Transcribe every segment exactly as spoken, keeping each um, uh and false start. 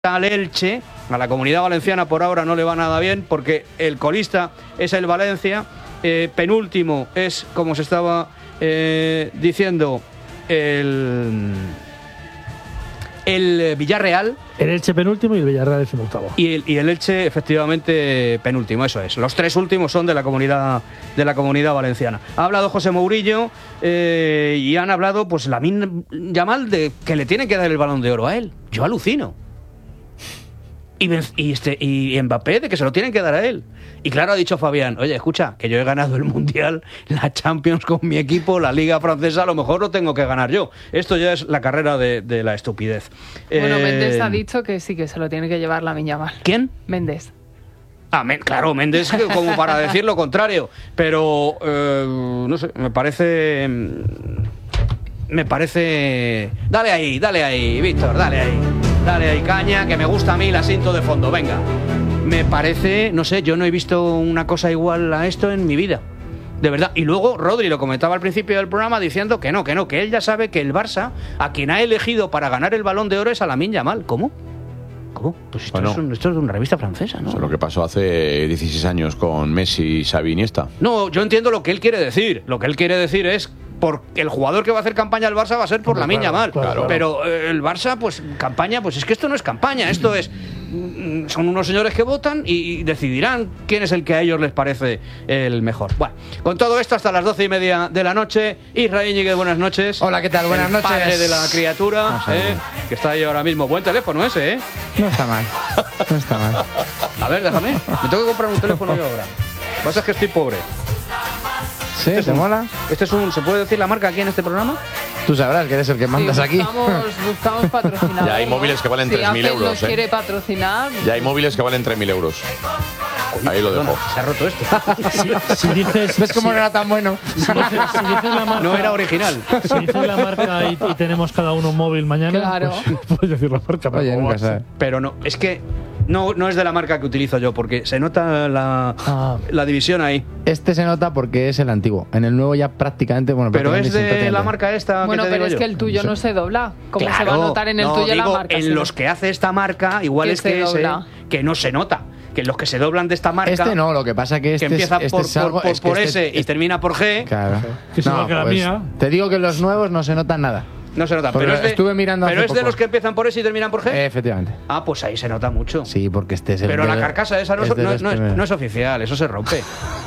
al Elche, a la Comunidad Valenciana por ahora no le va nada bien porque el colista es el Valencia, eh, penúltimo es, como se estaba eh, diciendo, el, el Villarreal. El Elche penúltimo y el Villarreal es el octavo. Y el, y el Elche efectivamente penúltimo, eso es. Los tres últimos son de la Comunidad, de la Comunidad Valenciana. Ha hablado José Mourinho eh, y han hablado pues Lamine Yamal de que le tiene que dar el Balón de Oro a él. Yo alucino. Y, y, este, y Mbappé de que se lo tienen que dar a él. Y claro, ha dicho Fabián, oye, escucha, que yo he ganado el Mundial, la Champions con mi equipo, la Liga Francesa, a lo mejor lo tengo que ganar yo. Esto ya es la carrera de, de la estupidez. Bueno, eh, Méndez ha dicho que sí, que se lo tiene que llevar Lamine Yamal. ¿Quién? Méndez. Ah, men, claro, Méndez como para decir lo contrario. Pero, eh, no sé, me parece... Me parece... Dale ahí, dale ahí, Víctor, dale ahí. Dale ahí caña, que me gusta a mí el asiento de fondo, venga. Me parece, no sé, yo no he visto una cosa igual a esto en mi vida. De verdad. Y luego Rodri lo comentaba al principio del programa diciendo que no, que no, que él ya sabe que el Barça, a quien ha elegido para ganar el Balón de Oro es a Lamine Yamal. ¿Cómo? ¿Cómo? Pues esto, bueno, es un, esto es de una revista francesa, ¿no? Eso es lo que pasó hace dieciséis años con Messi, Xavi y Iniesta. No, yo entiendo lo que él quiere decir. Lo que él quiere decir es... porque el jugador que va a hacer campaña al Barça va a ser por Lamine Yamal. Claro, claro. Pero eh, el Barça, pues campaña, pues es que esto no es campaña, esto es... Son unos señores que votan y decidirán quién es el que a ellos les parece el mejor. Bueno, con todo esto hasta las doce y media de la noche. Israel Íñiguez, buenas noches. Hola, ¿qué tal? Buenas el noches. Padre de la criatura, eh, que está ahí ahora mismo. Buen teléfono ese, ¿eh? No está mal. No está mal. A ver, déjame. Me tengo que comprar un teléfono yo ahora. Lo que pasa es que estoy pobre. ¿Sí? Este ¿Te un, mola? Este es un... ¿Se puede decir la marca aquí en este programa? Tú sabrás que eres el que mandas sí, aquí. buscamos, buscamos patrocinadores. Ya hay móviles que valen si tres mil Apple euros, nos ¿eh? quiere patrocinar. Ya hay móviles que valen tres mil euros. Ahí lo dejo. Se ha roto esto. Si, si dices, ¿Ves cómo si, no era tan bueno? si dices, si dices la marca, No era original. Si dices la marca y, y tenemos cada uno un móvil mañana, Claro. pues puedes decir la marca. Pero Oye, ¿cómo nunca vas a- sabes. Pero no, es que no, no es de la marca que utilizo yo, porque se nota la, Ah. la división ahí. Este se nota porque es el antiguo. En el nuevo ya prácticamente, bueno, Pero es prácticamente de prácticamente. la marca esta Bueno, que te pero digo es que yo. el tuyo no se dobla. ¿Cómo se va a notar en el no, tuyo la digo, marca? en Si los no- que hace esta marca, igual Que es se que ese, dobla. que no se nota. Que los que se doblan de esta marca, Este no, lo que pasa que este que empieza es, este por, es algo, por, por, es que por este- S y este- termina por G, Claro. Que es igual que la pues, mía. Te digo que los nuevos no se notan nada. no se nota. Porque Pero es de, estuve mirando pero hace es de poco. los que empiezan por S y terminan por G. Eh, efectivamente. Ah, pues ahí se nota mucho. Sí, porque este es el Pero de la los- carcasa esa no, es es, de no, los no es, primeros. no es oficial, eso se rompe.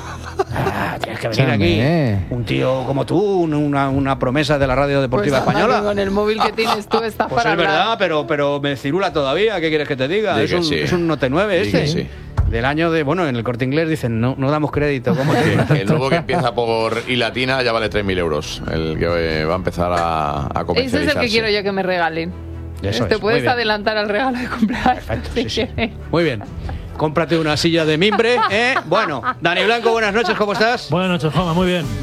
Ah, tienes que venir Escúchame. aquí. Un tío como tú, un- una, una promesa de la radio deportiva Pues anda, española. que con el móvil que tienes tú estás Pues para es hablar. verdad, pero, pero me cirula todavía. ¿Qué quieres que te diga? Di Es que un, sí. es un Note nueve Di este. que sí. Del año de... Bueno, en el Corte Inglés dicen, no, no damos crédito. ¿Cómo que? Que el nuevo que empieza por I latina ya vale tres mil euros. El que eh, va a empezar a, a Ese es el comercializarse. que quiero yo que me regalen. Eso Te es, muy puedes bien. adelantar al regalo de cumpleaños. Perfecto, si sí, sí. quieres. Muy bien. Cómprate una silla de mimbre, ¿eh? Bueno, Dani Blanco, buenas noches, ¿cómo estás? Buenas noches, Juanma, muy bien.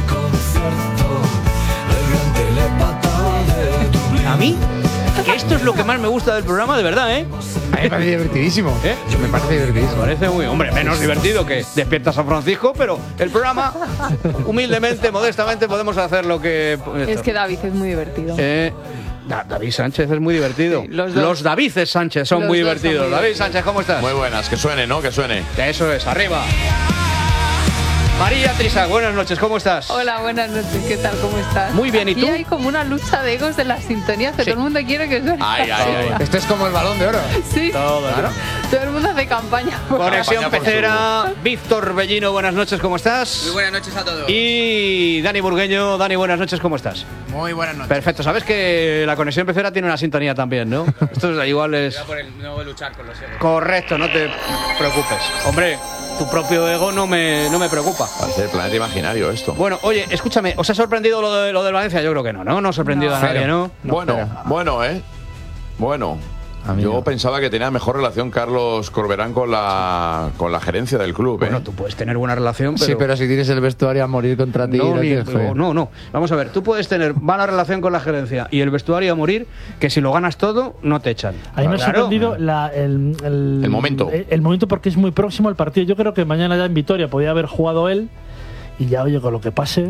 ¿A mí? Que esto es lo que más me gusta del programa, de verdad, ¿eh? A mí me parece divertidísimo. ¿Eh? Me parece divertidísimo. Me parece muy... Hombre, menos divertido que Despierta San Francisco, pero el programa, humildemente, modestamente, podemos hacer lo que... Es que David es muy divertido. Eh, Da- David Sánchez es muy divertido. Sí, los dos. Davices Sánchez son Los muy dos son divertidos. muy David divertidos. Sánchez, ¿cómo estás? Muy buenas, que suene, ¿no? Que suene. Eso es, arriba. María Trisac, buenas noches, ¿cómo estás? Hola, buenas noches, ¿qué tal? ¿Cómo estás? Muy bien, ¿y Aquí tú? hay como una lucha de egos de las sintonías que Sí. todo el mundo quiere que suene. Ay, ay, ay. Esto es como el Balón de Oro. Sí, Todo, claro. todo el mundo hace campaña. Conexión Campaña por Pecera, Víctor Bellino, buenas noches, ¿cómo estás? Muy buenas noches a todos. Y Dani Burgueño, Dani, buenas noches, ¿cómo estás? Muy buenas noches. Perfecto, sabes que la Conexión Pecera tiene una sintonía también, ¿no? Esto es igual es... Voy a por el no voy a luchar con los egos. Correcto, no te preocupes. Hombre, tu propio ego no me, no me preocupa. Parece el planeta imaginario esto. Bueno, oye, escúchame, ¿os ha sorprendido lo de lo del Valencia? Yo creo que no, ¿no? No ha sorprendido No. a nadie, Cero. ¿no? bueno, espera. bueno, ¿eh? Bueno. A mí Yo no. pensaba que tenía mejor relación Carlos Corberán con la, con la gerencia del club, ¿eh? Bueno, tú puedes tener buena relación, pero... Sí, pero si tienes el vestuario a morir contra ti, No, no ni- tienes fe. no, no. Vamos a ver, tú puedes tener mala relación con la gerencia y el vestuario a morir, que si lo ganas todo, no te echan. A mí me ha Claro. sorprendido la- el, el, El momento. El, el momento porque es muy próximo al partido. Yo creo que mañana ya en Vitoria podía haber jugado él y ya, oye, con lo que pase,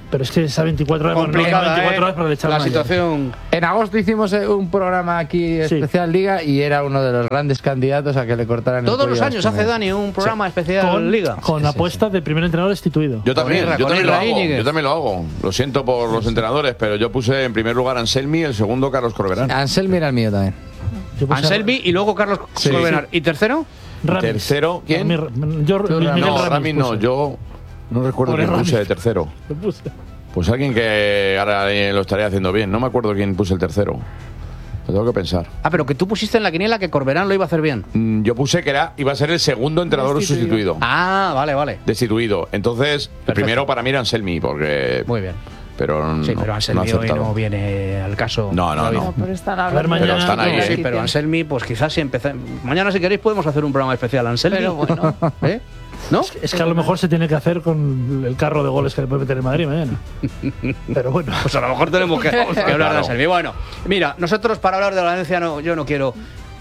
Pero es que esa veinticuatro horas, complicada, no, veinticuatro ¿eh? horas para le echar La una situación. En agosto hicimos eh, un programa aquí Sí. especial Liga y era uno de los grandes candidatos a que le cortaran el Todos cuello los a años Espinel. hace Dani un programa especial con, Liga. con Sí, sí, apuestas de primer entrenador destituido. Yo también, Irra, yo con también lo Irra hago. Íñiguez. Yo también lo hago. Lo siento por los entrenadores, pero yo puse en primer lugar a Anselmi, el segundo Carlos Corberán. Anselmi era el mío también. Yo puse a- Anselmi y luego Carlos Sí. Colmenar. ¿Y tercero? Ramis. Tercero, ¿quién? Ramis- yo, Luis Miguel No, Ramis Rami no, puse. yo no recuerdo Pobre quién puse Ramis. de tercero. Lo puse. Pues alguien que ahora eh, lo estaría haciendo bien. No me acuerdo quién puse el tercero. Lo tengo que pensar. Ah, pero que tú pusiste en la quiniela que Corberán lo iba a hacer bien. Mm, Yo puse que era iba a ser el segundo entrenador sustituido. Ah, vale, vale. Destituido. Entonces, el Perfecto. primero para mí era Anselmi, porque. Muy bien. Pero Sí, no, pero no ha Anselmi hoy acertado. no viene al caso. No, no, David. no. pero están ver, hablando mañana- de están ahí, la ¿eh? Sí, pero situación. Anselmi, pues quizás si empezamos. Mañana, si queréis, podemos hacer un programa especial Anselmi. Pero bueno. ¿Eh? ¿No? Es que a lo mejor se tiene que hacer con el carro de goles que le puede meter en Madrid mañana. Pero bueno. Pues a lo mejor tenemos que, que hablar de Claro. Anselmi. Bueno, mira, nosotros para hablar de Valencia, no, yo no quiero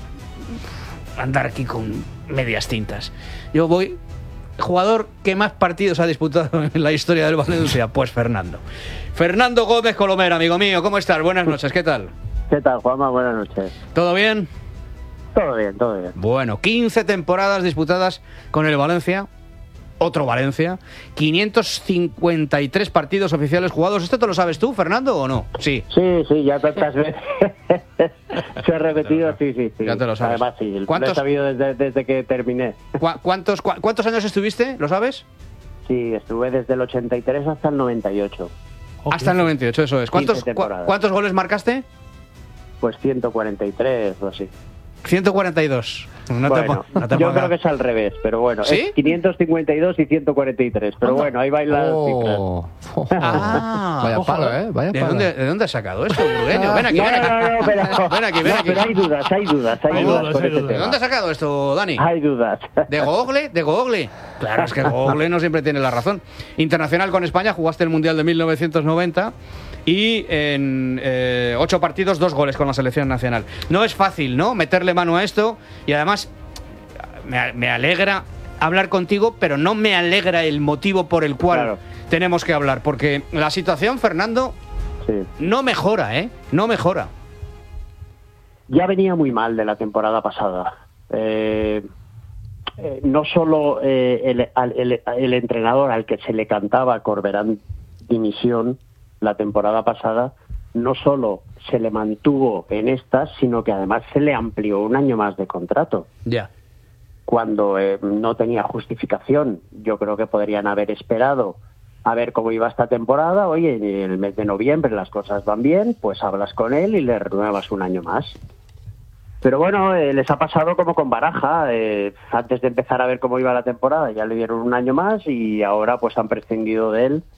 andar aquí con medias tintas. Yo voy. Jugador que más partidos ha disputado en la historia del Valencia, pues Fernando. Fernando Gómez Colomera, amigo mío, ¿cómo estás? Buenas noches, ¿qué tal? ¿Qué tal, Juanma? Buenas noches. ¿Todo bien? Todo bien, todo bien. Bueno, quince temporadas disputadas con el Valencia. Otro Valencia. quinientos cincuenta y tres partidos oficiales jugados. ¿Esto te lo sabes tú, Fernando, o no? Sí. Sí, sí, ya tantas veces se ha repetido, sí, sí, sí. Ya te lo sabes. Además, sí, lo ¿Cuántos- he sabido desde, desde que terminé. ¿Cu- ¿Cuántos, cua- ¿Cuántos años estuviste? ¿Lo sabes? Sí, estuve desde el ochenta y tres hasta el noventa y ocho. Hasta el noventa y ocho, eso es. ¿Cuántos, quince cua- temporadas. ¿Cuántos goles marcaste? Pues ciento cuarenta y tres o así. ciento cuarenta y dos. No te bueno, pon- no te yo pongas- creo que es al revés, pero bueno, ¿Sí? es quinientos cincuenta y dos y ciento cuarenta y tres, pero Anda. bueno, ahí bailan las cifras. Oh. Ah, Vaya ojo. palo, ¿eh? Vaya ¿De palo. dónde, ¿De dónde has sacado esto, Burgueño? Ven aquí, No, ven aquí. no, no, pero, Ven aquí, ven no, aquí. pero hay dudas, hay dudas, hay, Hay dudas, dudas, con hay ese dudas. ¿De tema. dónde has sacado esto, Dani? Hay dudas. ¿De Google? ¿De Google? Claro, es que Google no siempre tiene la razón. Internacional con España, jugaste el Mundial de mil novecientos noventa y en eh, ocho partidos, dos goles con la selección nacional. No es fácil, ¿no? Meterle mano a esto y además me, me alegra hablar contigo, pero no me alegra el motivo por el cual Claro. tenemos que hablar, porque la situación, Fernando, Sí. no mejora, ¿eh? No mejora. Ya venía muy mal de la temporada pasada. Eh, eh, no solo eh, el, al- el- el entrenador al que se le cantaba Corberán dimisión la temporada pasada, no solo se le mantuvo en estas, sino que además se le amplió un año más de contrato, Ya. cuando eh, no tenía justificación. Yo creo que podrían haber esperado a ver cómo iba esta temporada. Oye, en el mes de noviembre las cosas van bien, pues hablas con él y le renuevas un año más. Pero bueno, eh, les ha pasado como con Baraja. Eh, antes de empezar a ver cómo iba la temporada ya le dieron un año más y ahora pues han prescindido de él,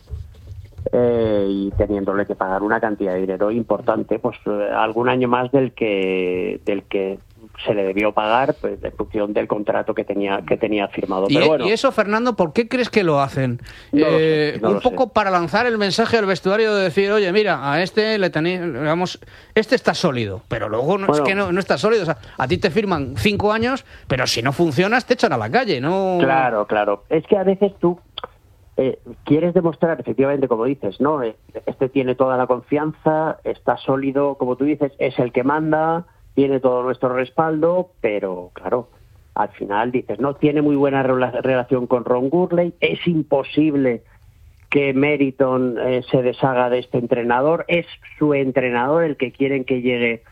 eh, y teniéndole que pagar una cantidad de dinero importante, pues eh, algún año más del que del que se le debió pagar, pues en función del contrato que tenía que tenía firmado. Y, Pero bueno, y eso, Fernando, ¿por qué crees que lo hacen? No lo Eh, sé, no un lo poco sé. para lanzar el mensaje al vestuario de decir, oye, mira, a este le tenéis, digamos, este está sólido, pero luego no, es Bueno. que no, no está sólido. O sea, a ti te firman cinco años, pero si no funcionas te echan a la calle, ¿no? Claro, claro. Es que a veces tú eh, quieres demostrar, efectivamente, como dices, ¿no? Eh, Este tiene toda la confianza, está sólido, como tú dices, es el que manda, tiene todo nuestro respaldo, pero claro, al final dices, no, tiene muy buena rela- relación con Ron Gurley, es imposible que Meriton eh, se deshaga de este entrenador, es su entrenador el que quieren que llegue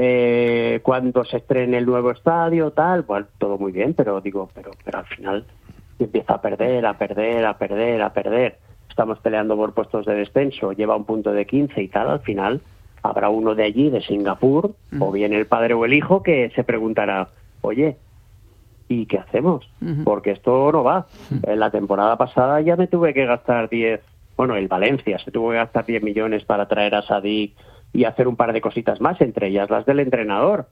eh, cuando se estrene el nuevo estadio, tal, bueno, todo muy bien, pero digo, pero, pero al final empieza a perder, a perder, a perder, a perder. Estamos peleando por puestos de descenso, lleva un punto de quince y tal, al final habrá uno de allí, de Singapur, Mm. o bien el padre o el hijo, que se preguntará, oye, ¿y qué hacemos? Ujú. Porque esto no va. En la temporada pasada ya me tuve que gastar diez, bueno, el Valencia se tuvo que gastar diez millones para traer a Sadik y hacer un par de cositas más, entre ellas las del entrenador.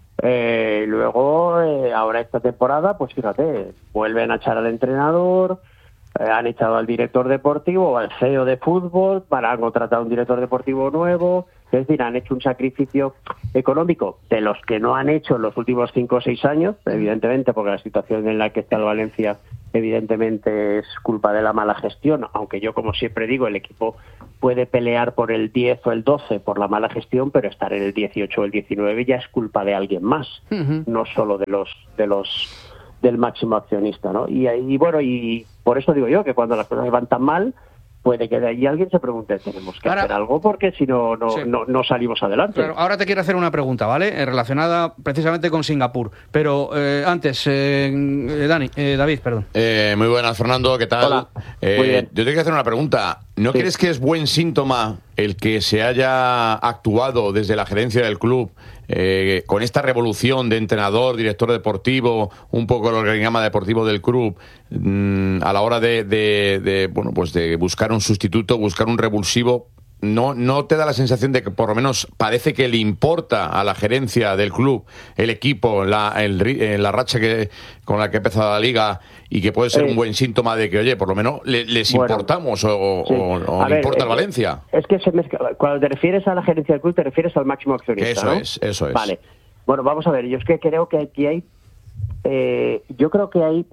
Eh, luego, eh, ahora esta temporada, pues fíjate, vuelven a echar al entrenador, eh, han echado al director deportivo, al C E O de fútbol, para han contratado un director deportivo nuevo, es decir, han hecho un sacrificio económico de los que no han hecho en los últimos cinco o seis años, evidentemente, porque la situación en la que está el Valencia evidentemente es culpa de la mala gestión, aunque yo, como siempre digo, el equipo puede pelear por el diez o el doce por la mala gestión, pero estar en el dieciocho o el diecinueve ya es culpa de alguien más, uh-huh. no solo de los de los del máximo accionista, ¿no? Y, y bueno, y por eso digo yo que cuando las cosas van tan mal, puede que de ahí alguien se pregunte, tenemos que ahora, hacer algo porque si no, no, sí. no, no salimos adelante. Claro, ahora te quiero hacer una pregunta, ¿vale? Eh, relacionada precisamente con Singapur. Pero eh, antes, eh, eh, Dani, eh, David, perdón. Eh, muy buenas, Fernando, ¿qué tal? Hola. Eh, muy bien. Yo te quiero hacer una pregunta. ¿No sí. crees que es buen síntoma el que se haya actuado desde la gerencia del club eh, con esta revolución de entrenador, director deportivo, un poco el organigrama deportivo del club, mmm, a la hora de, de, de, bueno, pues de buscar un sustituto, buscar un revulsivo? ¿No, ¿No te da la sensación de que por lo menos parece que le importa a la gerencia del club, el equipo, la, el, la racha que, con la que ha empezado la liga, y que puede ser eh, un buen síntoma de que, oye, por lo menos le, les bueno, importamos o, sí. o, o le ver, importa al Valencia? Es que se mezcla, cuando te refieres a la gerencia del club te refieres al máximo accionista, Eso ¿no? es, eso es. Vale. Bueno, vamos a ver, yo es que creo que aquí hay, eh, yo creo que hay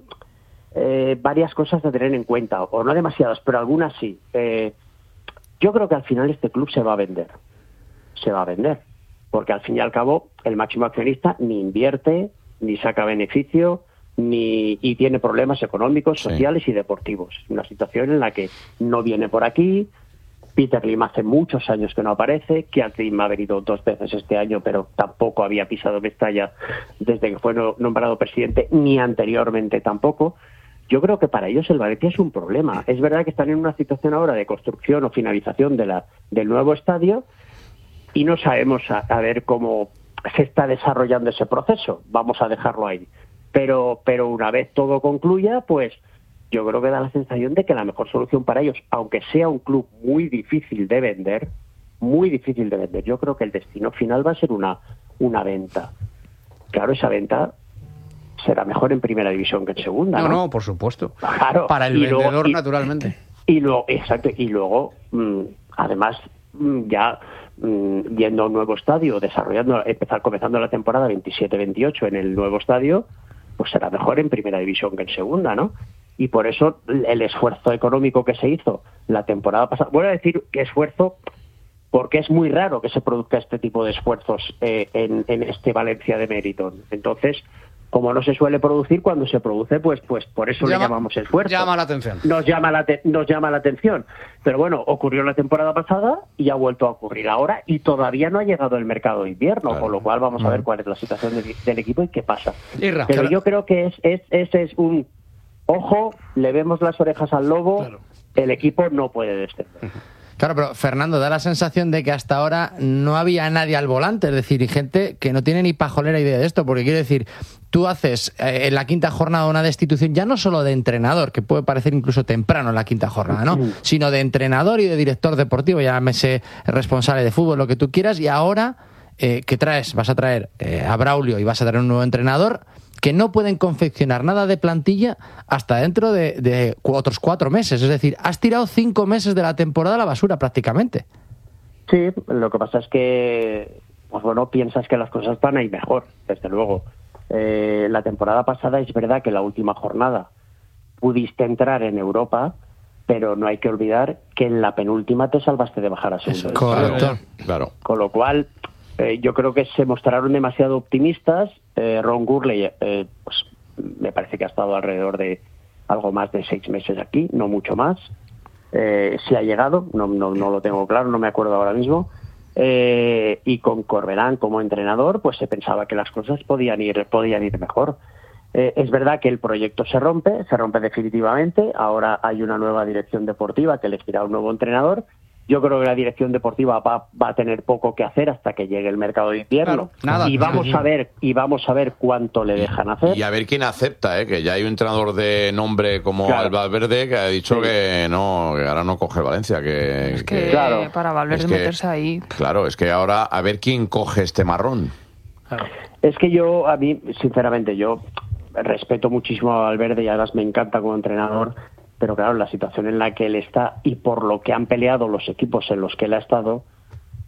eh, varias cosas a tener en cuenta, o no demasiadas, pero algunas sí. Eh, Yo creo que al final este club se va a vender, se va a vender, porque al fin y al cabo el máximo accionista ni invierte, ni saca beneficio, ni y tiene problemas económicos, sociales sí. y deportivos. Una situación en la que no viene por aquí. Peter Lim hace muchos años que no aparece, Keith Lim ha venido dos veces este año, pero tampoco había pisado Mestalla desde que fue nombrado presidente, ni anteriormente tampoco. Yo creo que para ellos el Valencia es un problema. Es verdad que están en una situación ahora de construcción o finalización de la, del nuevo estadio y no sabemos a, a ver cómo se está desarrollando ese proceso. Vamos a dejarlo ahí. Pero, pero una vez todo concluya, pues yo creo que da la sensación de que la mejor solución para ellos, aunque sea un club muy difícil de vender, muy difícil de vender, yo creo que el destino final va a ser una, una venta. Claro, esa venta será mejor en primera división que en segunda, ¿no? No, no, por supuesto. Claro. Para el y vendedor, luego, y, naturalmente. Y luego, exacto, y luego, mmm, además, mmm, ya mmm, yendo a un nuevo estadio, desarrollando, empezar comenzando la temporada veintisiete veintiocho en el nuevo estadio, pues será mejor en primera división que en segunda, ¿no? Y por eso el esfuerzo económico que se hizo la temporada pasada, voy a decir que esfuerzo, porque es muy raro que se produzca este tipo de esfuerzos eh, en, en este Valencia de Meriton. Entonces, como no se suele producir, cuando se produce, pues pues por eso llama, le llamamos esfuerzo. Llama la atención. Nos llama la, te, nos llama la atención. Pero bueno, ocurrió la temporada pasada y ha vuelto a ocurrir ahora y todavía no ha llegado el mercado de invierno, claro. Con lo cual vamos a ver cuál es la situación de, del equipo y qué pasa. Irra, Pero claro. yo creo que es, es ese es un... Ojo, le vemos las orejas al lobo, claro. El equipo no puede descender. Claro, pero Fernando, da la sensación de que hasta ahora no había nadie al volante, es decir, y gente que no tiene ni pajolera idea de esto, porque quiero decir, tú haces eh, en la quinta jornada una destitución ya no solo de entrenador, que puede parecer incluso temprano en la quinta jornada, ¿no? Sí. Sino de entrenador y de director deportivo, llámese responsable de fútbol, lo que tú quieras, y ahora eh, que traes, vas a traer eh, a Braulio y vas a traer un nuevo entrenador que no pueden confeccionar nada de plantilla hasta dentro de, de otros cuatro meses. Es decir, has tirado cinco meses de la temporada a la basura prácticamente. Sí, lo que pasa es que, pues bueno, piensas que las cosas van a ir mejor, desde luego. Eh, la temporada pasada es verdad que la última jornada pudiste entrar en Europa, pero no hay que olvidar que en la penúltima te salvaste de bajar a segundo. Correcto. Claro. Con lo cual, eh, yo creo que se mostraron demasiado optimistas. Eh, Ron Gurley, eh, pues me parece que ha estado alrededor de algo más de seis meses aquí, no mucho más. Eh, si ha llegado, no, no, no lo tengo claro, no me acuerdo ahora mismo. Eh, y con Corberán como entrenador, pues se pensaba que las cosas podían ir, podían ir mejor. Eh, es verdad que el proyecto se rompe, se rompe definitivamente. Ahora hay una nueva dirección deportiva que elegirá un nuevo entrenador. Yo creo que la dirección deportiva va, va a tener poco que hacer hasta que llegue el mercado de invierno. Claro, nada, y vamos sí. a ver y vamos a ver cuánto le dejan hacer. Y a ver quién acepta, ¿eh? Que ya hay un entrenador de nombre como claro. el Valverde que ha dicho sí. que no, que ahora no coge el Valencia. Que, es que, que claro. para Valverde es que, meterse ahí. Claro, es que ahora a ver quién coge este marrón. Claro. Es que yo, a mí, sinceramente, yo respeto muchísimo a Valverde y además me encanta como entrenador. Pero claro, la situación en la que él está y por lo que han peleado los equipos en los que él ha estado,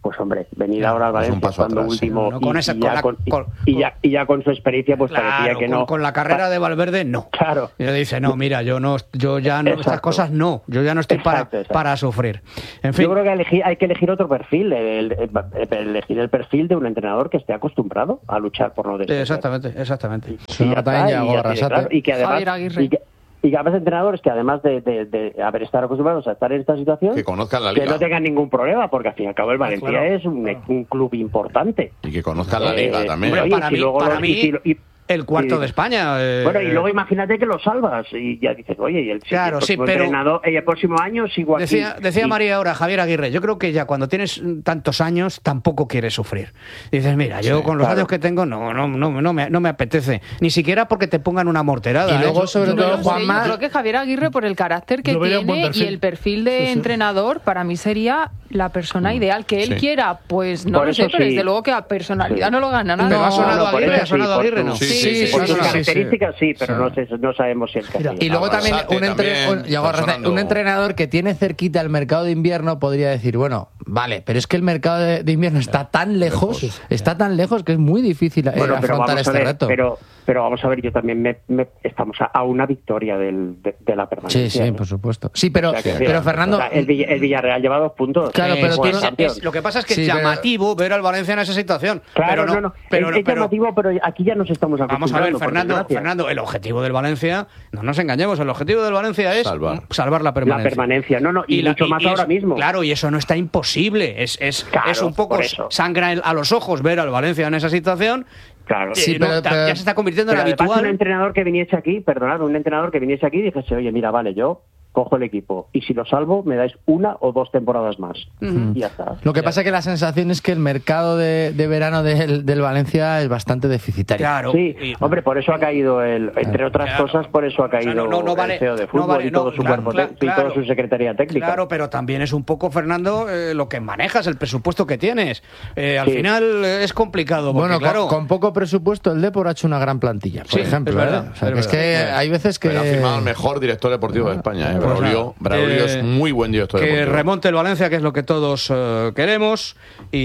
pues hombre, venir ahora al Valencia cuando atrás, último sí, no, con y, esa- y con ya la- con, y- con- y ya, y ya con su experiencia pues Claro, parecía que con, no. con la carrera de Valverde no. Claro. Y le dice, no, mira, yo no, yo ya no, estas Exacto. cosas no, yo ya no estoy para, Exacto, exacto. para sufrir. En fin, Yo creo que elegir- hay que elegir otro perfil, el, el- el- elegir el perfil de un entrenador que esté acostumbrado a luchar por no eh, descender. exactamente, exactamente. Y Eso ya también está, llegó y ya Arrasate. tiene claro, y que además Javier Aguirre. y que, y que además entrenadores que además de, de, de haber estado acostumbrados a estar en esta situación Que conozcan la que liga. no tengan ningún problema, porque al fin y al cabo el Valencia claro, es un, claro. un club importante. Y que conozcan la Eh, liga también. Hombre, Oye, para si mí, luego para lo- mí y si lo- y- el cuarto y- de España. eh, Bueno, y luego imagínate que lo salvas y ya dices, oye, y el, Claro, el sí, próximo pero- entrenador, el próximo año sigo aquí. Decía, decía Y- María ahora, Javier Aguirre, yo creo que ya cuando tienes tantos años tampoco quieres sufrir. Dices, mira, yo Sí, con los claro. años que tengo no, no, no, no, me, no me apetece. Ni siquiera porque te pongan una morterada. Y ¿eh? luego, Yo- sobre yo- No todo, lo sé, yo Juanma- creo que Javier Aguirre, por el carácter que Yo vería un buen tiene y perfil. el perfil de Sí, sí. entrenador, para mí sería la persona ideal. Que él Sí. quiera, pues no Por lo sé, eso pero sí. desde luego que a personalidad Sí. no lo gana nada. Pero ha sonado no, por Aguirre, eso ha sonado sí, Aguirre, por- ¿no? Sí, sí, Sí, sí, sí, Por sí, sus sí, sí, características sí, pero Sí. no, sé, no sabemos si es Mira, así. Y luego también Arrasate un, entre- también un- llegó está Arrasate, sonando. un entrenador que tiene cerquita el mercado de invierno podría decir, bueno, vale, pero es que el mercado de, de invierno está tan lejos, está tan lejos que es muy difícil eh, Bueno, pero afrontar vamos a este ver, reto. pero, pero vamos a ver, yo también me, me- estamos a, a una victoria del, de, de la permanencia. Sí, sí, ¿eh? por supuesto. Sí, pero, O sea, que, pero mira, Fernando, o sea, el, Villa- el Villarreal lleva dos puntos. Claro, Eh, pero bueno, tú no- Champions. Es- lo que pasa es que Sí, es pero- llamativo ver al Valencia en esa situación. Claro, pero no, no, no. Pero, es, no- es pero- llamativo, pero aquí ya nos estamos Vamos a acostumbrando. ver, por Fernando, desgracia. Fernando, el objetivo del Valencia, no nos engañemos, el objetivo del Valencia es Salvar. salvar la La permanencia. permanencia, no, no, y, la- mucho más y ahora eso- mismo. Claro, y eso no está imposible. Es, es, Claro, es un poco por eso. sangra a los ojos ver al Valencia en esa situación. Claro. Eh, Sí, no, pero- ta- pero- ya se está convirtiendo Pero en además habitual. un entrenador que viniese aquí, perdonad, un entrenador que viniese aquí y dijese, oye, mira, vale, yo cojo el equipo y si lo salvo me dais una o dos temporadas más. Y ya está. lo que pasa es que la sensación es que el mercado de, de verano del, del Valencia es bastante deficitario. Claro. Sí, y- hombre, por eso ha caído el, entre otras Claro. cosas, por eso ha O sea, caído no- no- no vale- el C E O de no fútbol vale- y todo no, su claro, cuerpo claro, te- y claro. toda su secretaría técnica. Claro, pero también es un poco, Fernando, eh, lo que manejas, el presupuesto que tienes. Eh, al Sí. final eh, es complicado. Porque, Bueno, claro, con, con poco presupuesto el Depor ha hecho una gran plantilla, por Sí, ejemplo. es verdad, ¿eh? O sea, es que es que verdad. hay veces que... Pero ha firmado el mejor director deportivo de España. ¿eh? Pues Braulio, nada, Braulio eh, es muy buen director que deportivo. remonte el Valencia, que es lo que todos eh, queremos.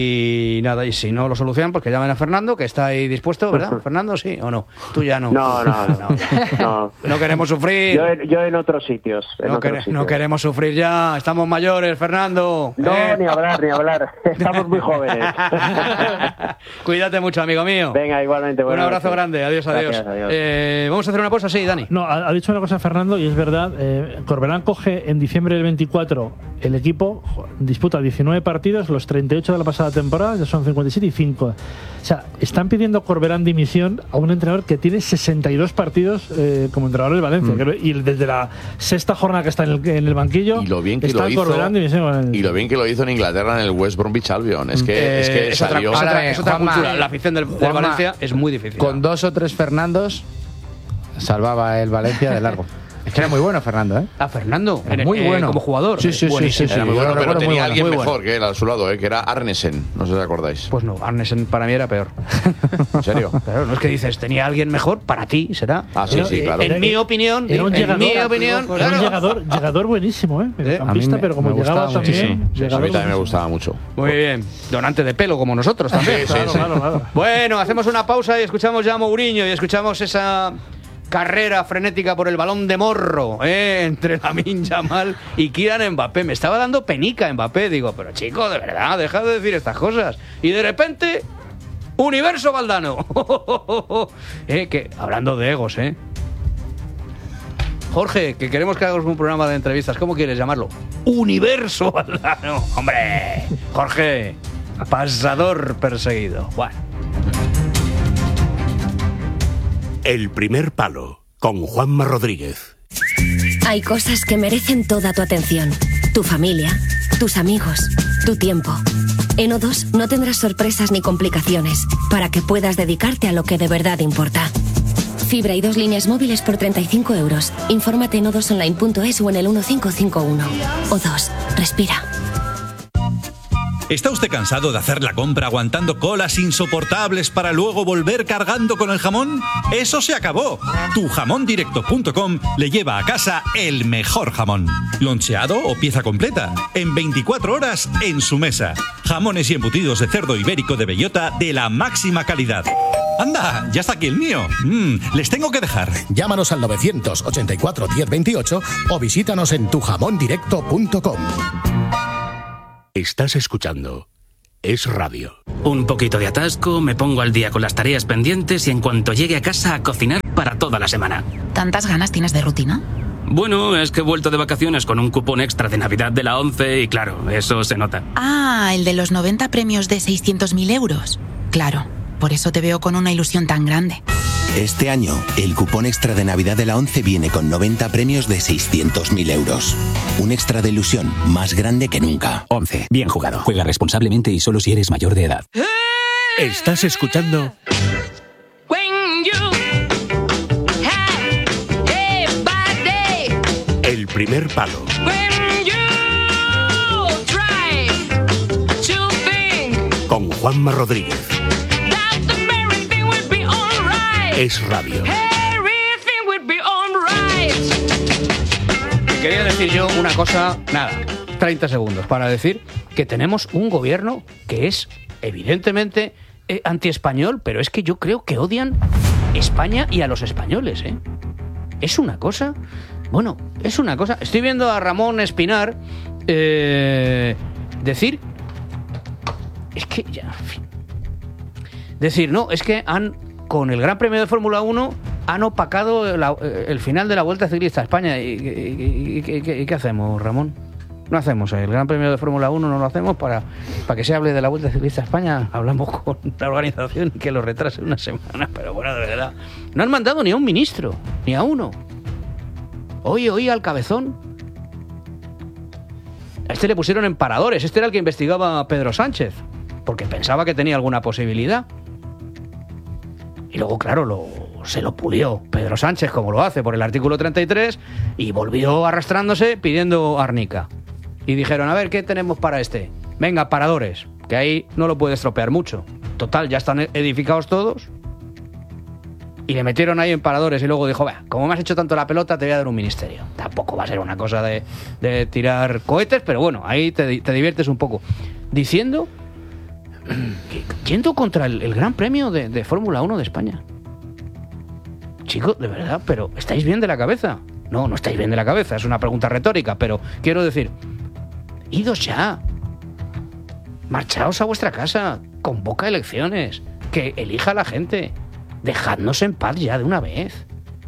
Y nada, y si no lo solucionan, pues que llamen a Fernando, que está ahí dispuesto, ¿verdad? Fernando, sí o no. Tú ya no. No, no, no. no. No queremos sufrir. Yo, en- yo en otros sitios. en no, otros quere- sitios. no queremos sufrir ya. Estamos mayores, Fernando. No, ¿eh? ni hablar, ni hablar. Estamos muy jóvenes. Cuídate mucho, amigo mío. Venga, igualmente. Un buenas abrazo noches. grande. Adiós, adiós. Gracias, adiós. Eh, Vamos a hacer una pausa, sí, Dani. No, ha, ha dicho una cosa Fernando y es verdad. Eh, Corbelán coge en diciembre del veinticuatro el equipo, jo, disputa diecinueve partidos, los treinta y ocho de la pasada temporada, ya son cincuenta y siete y cinco. O sea, están pidiendo Corbelán dimisión a un entrenador que tiene sesenta y dos partidos eh, como entrenador del Valencia. Creo- y desde la sexta jornada que está en el, en el banquillo, Y lo bien que está lo hizo. Corbelán dimisión. Y lo bien que lo hizo en Inglaterra en el West Bromwich Albion. Es que, es que Eh, es otra, salió. es otra- Ahora bien, es otra Juanma, cultura. La afición del, del Juanma, Valencia es muy difícil. Con dos o tres Fernandos salvaba el Valencia de largo. Es que era muy bueno Fernando, ¿eh? A Fernando, Era en- muy eh, bueno. como jugador. Sí, sí, sí, Buenísimo. sí, Era muy yo bueno, lo pero recuerdo muy tenía bueno, alguien muy mejor bueno. que él a su lado, ¿eh? que era Arnesen. No sé si os acordáis. Pues no, Arnesen para mí era peor. ¿En serio? Claro, no es que dices, tenía alguien mejor, para ti será. Ah, sí, sí, claro. En mi opinión, Era un en llegador, mi opinión, era un claro. llegador, llegador buenísimo, ¿eh? Mediocampista, A mí me- pero como me llegaba gustaba también. muchísimo. Sí, a llegador mí también me buenísimo. gustaba mucho. Muy bien, donante de pelo como nosotros también. Sí, sí, Claro, sí. claro, claro. Bueno, hacemos una pausa y escuchamos ya a Mourinho y escuchamos esa carrera frenética por el balón de morro, ¿eh? Entre Lamine Yamal y Kylian Mbappé. Me estaba dando penica Mbappé. Digo, pero chico, de verdad, deja de decir estas cosas. Y de repente, Universo Valdano. eh, que, hablando de egos, ¿eh? Jorge, que queremos que hagamos un programa de entrevistas. ¿Cómo quieres llamarlo? Universo Valdano. Hombre, Jorge, pasador perseguido. Bueno. El primer palo, con Juanma Rodríguez. Hay cosas que merecen toda tu atención. Tu familia, tus amigos, tu tiempo. En O dos no tendrás sorpresas ni complicaciones para que puedas dedicarte a lo que de verdad importa. Fibra y dos líneas móviles por treinta y cinco euros. Infórmate en o dos online punto es o en el uno cinco cinco uno. O dos, respira. ¿Está usted cansado de hacer la compra aguantando colas insoportables para luego volver cargando con el jamón? ¡Eso se acabó! tu jamón directo punto com le lleva a casa el mejor jamón. Loncheado o pieza completa. En veinticuatro horas en su mesa. Jamones y embutidos de cerdo ibérico de bellota de la máxima calidad. ¡Anda! ¡Ya está aquí el mío! Mm, les tengo que dejar. Llámanos al novecientos ochenta y cuatro diez veintiocho o visítanos en tu jamón directo punto com. Estás escuchando Es Radio. Un poquito de atasco, me pongo al día con las tareas pendientes y en cuanto llegue a casa a cocinar para toda la semana. ¿Tantas ganas tienes de rutina? Bueno, es que he vuelto de vacaciones con un cupón extra de Navidad de la ONCE y claro, eso se nota. Ah, el de los noventa premios de seiscientos mil euros. Claro, por eso te veo con una ilusión tan grande. Este año, el cupón extra de Navidad de la ONCE viene con noventa premios de seiscientos mil euros. Un extra de ilusión más grande que nunca. ONCE. Bien jugado. Juega responsablemente y solo si eres mayor de edad. Estás escuchando El Primer Palo. Con Juanma Rodríguez. Es Radio. Quería decir yo una cosa, nada, treinta segundos, para decir que tenemos un gobierno que es evidentemente eh, antiespañol, pero es que yo creo que odian España y a los españoles, ¿eh? Es una cosa, bueno, es una cosa. Estoy viendo a Ramón Espinar eh, decir, es que ya, en fin, decir, no, es que han, con el Gran Premio de Fórmula uno, han opacado la, el final de la Vuelta Ciclista a España. ¿Y, y, y, y, y qué hacemos, Ramón? No hacemos el Gran Premio de Fórmula uno, no lo hacemos para, para que se hable de la Vuelta Ciclista a España. Hablamos con la organización que lo retrase una semana, pero bueno, de verdad. No han mandado ni a un ministro, ni a uno. Oye, oye, al cabezón. A este le pusieron en paradores. Este era el que investigaba a Pedro Sánchez, porque pensaba que tenía alguna posibilidad. Y luego, claro, lo, se lo pulió Pedro Sánchez, como lo hace por el artículo treinta y tres, y volvió arrastrándose pidiendo árnica. Y dijeron, a ver, ¿qué tenemos para este? Venga, paradores, que ahí no lo puede estropear mucho. Total, ya están edificados todos. Y le metieron ahí en paradores y luego dijo, va, como me has hecho tanto la pelota, te voy a dar un ministerio. Tampoco va a ser una cosa de, de tirar cohetes, pero bueno, ahí te, te diviertes un poco. Diciendo... yendo contra el, el Gran Premio de, de Fórmula uno de España. Chicos, de verdad, pero ¿estáis bien de la cabeza? No, no estáis bien de la cabeza, es una pregunta retórica, pero quiero decir, idos ya. Marchaos a vuestra casa, convoca elecciones, que elija la gente. Dejadnos en paz ya de una vez.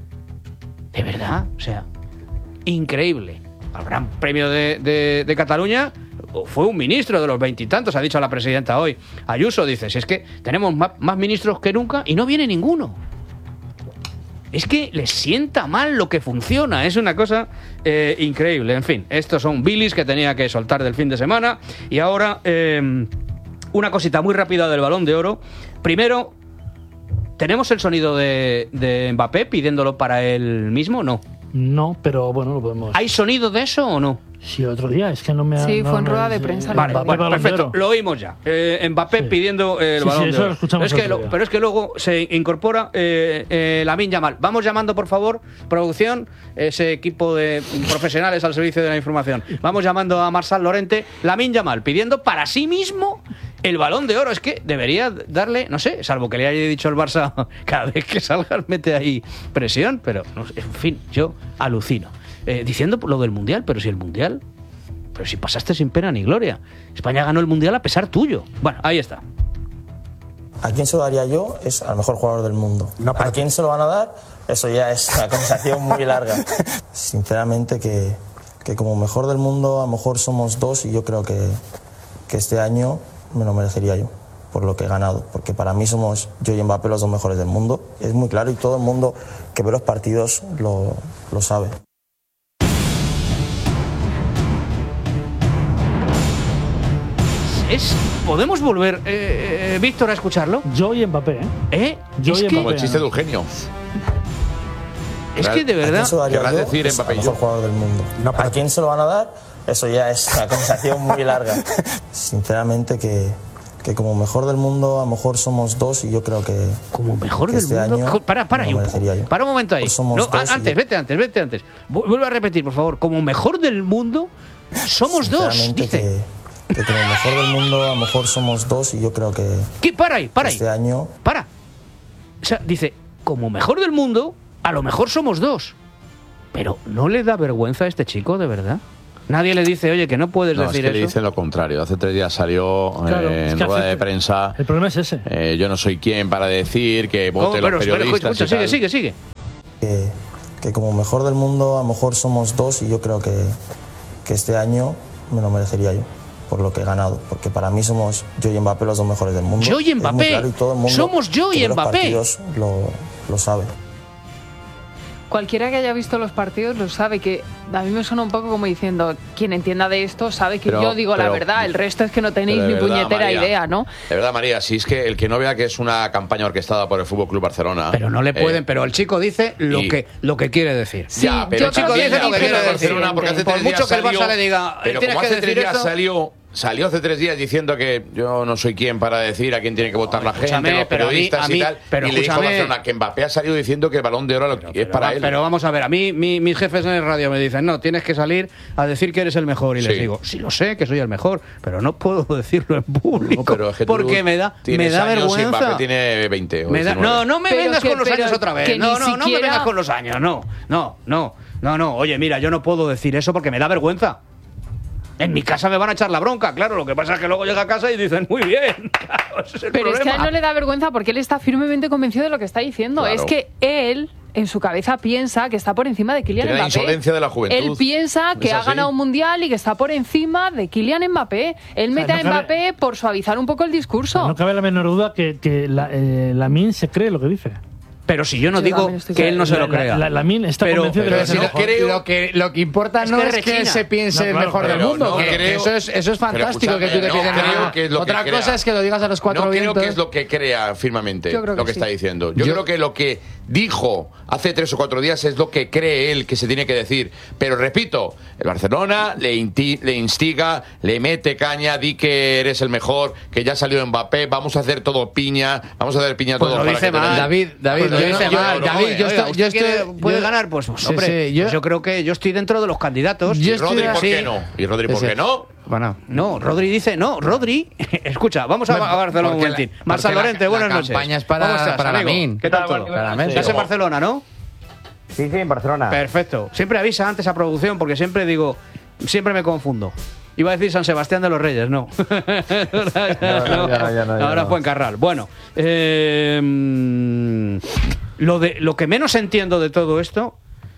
De verdad, o sea, increíble. Al Gran Premio de, de, de Cataluña fue un ministro de los veintitantos, ha dicho la presidenta hoy. Ayuso dice, si es que tenemos más, más ministros que nunca y no viene ninguno. Es que les sienta mal lo que funciona, es una cosa eh, increíble. En fin, estos son bilis que tenía que soltar del fin de semana. Y ahora, eh, una cosita muy rápida del Balón de Oro. Primero, ¿tenemos el sonido de, de Mbappé pidiéndolo para él mismo? No. No, pero bueno, lo podemos... ¿Hay sonido de eso o no? Sí, otro día, es que no me ha... Sí, no, fue en no, rueda no, de sí, prensa. Vale, Mbappé, bueno, Balón de perfecto, Oro. lo oímos ya. Eh, Mbappé Sí. pidiendo eh, el Sí, Balón sí, de eso Oro. lo escuchamos es que otro lo, día. pero es que luego se incorpora eh, eh, Lamine Yamal. Vamos llamando, por favor, producción, ese equipo de profesionales al servicio de la información. Vamos llamando a Marçal Lorente, Lamine Yamal, pidiendo para sí mismo el Balón de Oro. Es que debería darle, no sé, salvo que le haya dicho el Barça, cada vez que salgas mete ahí presión, pero no sé, en fin, yo alucino. Eh, diciendo lo del Mundial, pero si el Mundial, pero si pasaste sin pena ni gloria. España ganó el Mundial a pesar tuyo. Bueno, ahí está. ¿A quién se lo daría yo? Es al mejor jugador del mundo. No, ¿a quién se lo van a dar? Eso ya es una conversación muy larga. Sinceramente que, que como mejor del mundo a lo mejor somos dos y yo creo que, que este año me lo merecería yo por lo que he ganado, porque para mí somos yo y Mbappé los dos mejores del mundo. Es muy claro y todo el mundo que ve los partidos lo, lo sabe. Es, ¿podemos volver, eh, eh, Víctor, a escucharlo? Yo y Mbappé, ¿eh? ¿Eh? Yo es y que, Como el chiste de Eugenio. es que de ¿A verdad... quién se lo daría Querrás yo? decir Es Mbappé el y mejor yo. jugador del mundo. ¿A quién se lo van a dar? eso ya es una conversación muy larga. Sinceramente que, que como mejor del mundo a lo mejor somos dos y yo creo que como mejor que del este mundo. año Jo, para, para, me ahí lo un merecería poco. yo. Para un momento ahí. Pues somos No, dos y antes, yo- vete antes, vete antes. Vu- Vuelve a repetir, por favor. Como mejor del mundo, somos dos. Sinceramente Dice. que, que como mejor del mundo a lo mejor somos dos y yo creo que ¿Qué? Para ahí, para ahí. este año Para. O sea, dice, como mejor del mundo, a lo mejor somos dos. Pero ¿no le da vergüenza a este chico, de verdad? Nadie le dice, oye, que no puedes No, es decir que le eso. dicen lo contrario. Hace tres días salió Claro, eh, es en que rueda hace- de prensa. El problema es ese. eh, yo no soy quien para decir que ¿Cómo? voten los Pero, espera, periodistas. escucha, y sigue, tal. sigue, sigue. que, que como mejor del mundo a lo mejor somos dos y yo creo que, que este año me lo merecería yo por lo que he ganado, porque para mí somos yo y Mbappé los dos mejores del mundo. Yo y Es muy Mbappé. claro y todo el mundo Somos yo que y ve los Mbappé. partidos Lo, lo sabe. Cualquiera que haya visto los partidos lo sabe, que a mí me suena un poco como diciendo, quien entienda de esto sabe que Pero- yo digo la pero- verdad, el resto es que no tenéis Pero de ni verdad, puñetera María, idea, ¿no? De verdad, María, si es que el que no vea que es una campaña orquestada por el Fútbol Club Barcelona. Pero no le eh, pueden, pero el chico dice lo y- que lo que quiere decir. Sí, ya, pero yo el chico creo que dice lo que dice quiere lo decir. siguiente. Porque hace Por tres mucho días que el Barça salió- le diga, pero tienes como que hace decir tres días esto. salió. Salió hace tres días diciendo que yo no soy quien para decir a quién tiene que votar la gente, escúchame, los pero a mí- periodistas a mí- y tal. pero y le dijo a escúchame. Barcelona que Mbappé ha salido diciendo que el Balón de Oro lo- es Pero, para va- él. pero vamos a ver, a mí mi- mis jefes en el radio me dicen, no, tienes que salir a decir que eres el mejor. Y les Sí. digo, sí lo sé, que soy el mejor, pero no puedo decirlo en público. No, pero es que tú porque me da, me tienes da años y vergüenza. Mbappé tiene veinte o Me da- diecinueve. no, no me Pero vengas que- con los pero años otra vez. que No, ni no, no me siquiera- vengas con los años. No, no, no, no, no. Oye, mira, yo no puedo decir eso porque me da vergüenza. En mi casa me van a echar la bronca, claro. Lo que pasa es que luego llega a casa y dicen, muy bien. Claro, ese es el Pero es que a problema. él no le da vergüenza porque él está firmemente convencido de lo que está diciendo. Claro. Es que él, en su cabeza, piensa que está por encima de Kylian Tiene la Mbappé. insolencia de la juventud. Él piensa que Es ha así. ganado un mundial y que está por encima de Kylian Mbappé. Él O sea, mete no a cabe- Mbappé por suavizar un poco el discurso. No cabe la menor duda que, que la, eh, Lamine se cree lo que dice. Pero si yo no Yo digo también estoy que él no se La- lo la- crea. La, Lamine está Pero- convencido pero de que si es el no mejor. creo- lo que lo que importa Es no que es que rechina. se piense No, el claro, mejor pero del mundo, no que, creo- que eso es eso es fantástico que tú te escúchame, pienses no que creo no. que es lo que Otra crea. cosa es que lo digas a los cuatro No creo vientos. que es lo que crea firmemente Yo creo que lo que sí. está diciendo. Yo, Yo- creo que lo que dijo hace tres o cuatro días es lo que cree él que se tiene que decir. Pero repito, el Barcelona le, inti- le instiga, le mete caña, di que eres el mejor, que ya salió Mbappé, vamos a hacer todo piña, vamos a hacer piña Pues todo lo para dice que te mal. den- David, David, Pues lo yo dice no- yo- mal, ¿no? David, yo Oiga, estoy- ¿usted yo quiere- estoy- puede yo- ganar, pues, pues, Sí, hombre, sí, yo- pues yo creo que yo estoy dentro de los candidatos. Yo ¿Y Rodri estoy- por sí. qué no? ¿Y Rodri por Ese- qué no? Bueno, No, Rodri dice, no, Rodri, escucha, vamos a, a Barcelona un porque la- momentín. porque Marta la- Lorente, la buenas noches. campaña es para- ¿Cómo estás, para amigo? Lamine. ¿Qué tal ¿Qué tal? todo? Claramente. Estás en Barcelona, ¿no? Sí, sí, en Barcelona. Perfecto. Siempre avisa antes a producción porque siempre digo, siempre me confundo. Iba a decir San Sebastián de los Reyes, no. ya no, ya no, ya Ahora no. Fuencarral. Bueno, eh, mm, lo, de, lo que menos entiendo de todo esto,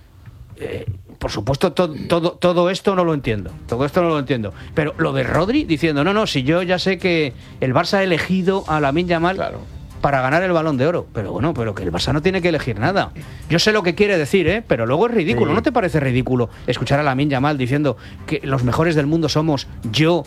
eh, por supuesto, to- todo, todo esto no lo entiendo. Todo esto no lo entiendo. Pero lo de Rodri diciendo, no, no, si yo ya sé que el Barça ha elegido a Lamine Yamal Claro. para ganar el Balón de Oro. Pero bueno, pero que el Barça no tiene que elegir nada. Yo sé lo que quiere decir, ¿eh? Pero luego es ridículo. Sí. ¿No te parece ridículo escuchar a Lamine Yamal diciendo que los mejores del mundo somos yo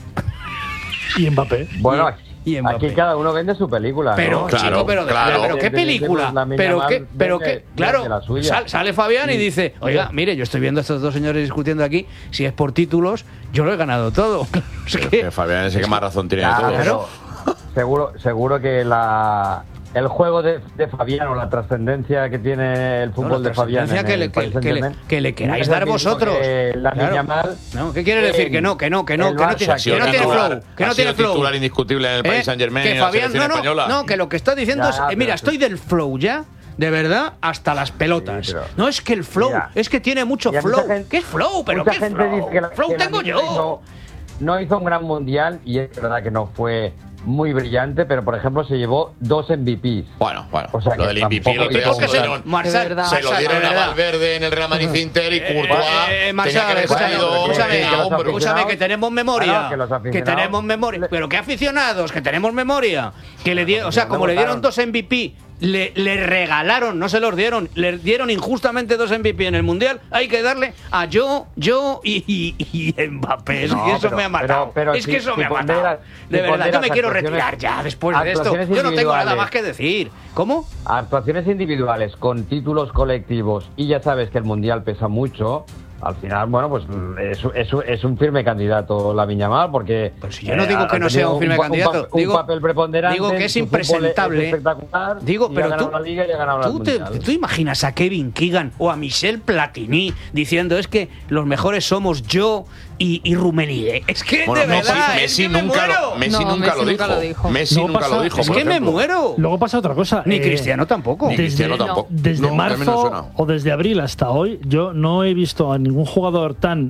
Y Mbappé. Bueno, y, y Mbappé? aquí cada uno vende su película. Pero, ¿no? Claro, chico, pero, claro. pero qué Desde- desde película, Lamine pero Yamal qué, pero vende- qué, claro, vende la suya. sal- sale Fabián y Sí. dice, oiga, mire, yo estoy viendo a estos dos señores discutiendo aquí, si es por títulos, yo lo he ganado todo. Es Pero que- que Fabián es el que más razón tiene de Claro, todos. pero seguro, seguro que la el juego de, de Fabián o la trascendencia que tiene el No, fútbol la de Fabián en trascendencia que le, el que, Paris que le, Saint-Germain, que le queráis no es dar el mismo vosotros. que Lamine Claro. Yamal No, ¿qué quiere decir? en Que no, que no, que no, el que no Barça, tiene, Ha sido que no tiene titular, flow, que ha no sido tiene flow. titular indiscutible en el Paris ¿Eh? Saint-Germain y Que en la Fabián, selección no, no, española. no, que lo que está diciendo Ya, es, eh, pero mira, tú- estoy del flow ya, de verdad, hasta las pelotas. Sí, pero- No es que el flow, Mira, es que tiene mucho y a mucha flow. gente- ¿Qué es flow? Pero mucha qué gente flow. dice que la- flow que tengo Lamine yo. hizo- no hizo un gran mundial y es verdad que no fue muy brillante, pero por ejemplo se llevó dos M V Ps. Bueno, bueno, O sea lo que del M V P tampoco lo te hizo se lo un dieron, gran- Marcel, De verdad. se lo Marcel, dieron de a verdad. Valverde en el Real Madrid Inter y Courtois Eh, eh, Marcel, tenía que haber escúchame, salido escúchame, que los hombre, escúchame, aficionados- que tenemos memoria, Claro, que los que aficionados- tenemos memoria, pero qué aficionados, que tenemos memoria, que le dieron, o sea, como le dieron dos M V P, le, le regalaron, no se los dieron, le dieron injustamente dos M V P en el mundial, hay que darle a yo, yo y, y, y Mbappé, es No, que eso pero- me ha matado, pero- pero es si- que eso si me ha ponderas- matado, si de verdad, yo ponderas me quiero actuaciones- retirar ya después de esto, actuaciones yo no tengo nada individuales. más que decir, ¿cómo? Actuaciones individuales con títulos colectivos y ya sabes que el mundial pesa mucho. al final, bueno, pues es, es, es un firme candidato Lamine Yamal, porque... Pues si yo no digo eh, que no sea un firme un, candidato, un, un digo, papel preponderante, digo que es impresentable. Es espectacular, digo, pero y ha ganado tú, la Liga y ha ganado tú, la te, Mundial. tú imaginas a Kevin Keegan o a Michel Platini diciendo es que los mejores somos yo y, y Rummenigge. Es que bueno, de Messi, verdad, Messi es que nunca, me lo, Messi no, nunca, Messi lo, nunca dijo. lo dijo. Messi Luego nunca pasa, lo dijo. Es que me muero. Luego pasa otra cosa. Ni eh, Cristiano tampoco. Ni desde, Cristiano tampoco. Desde No, a mí me marzo suena. o desde abril hasta hoy, yo no he visto a ningún jugador tan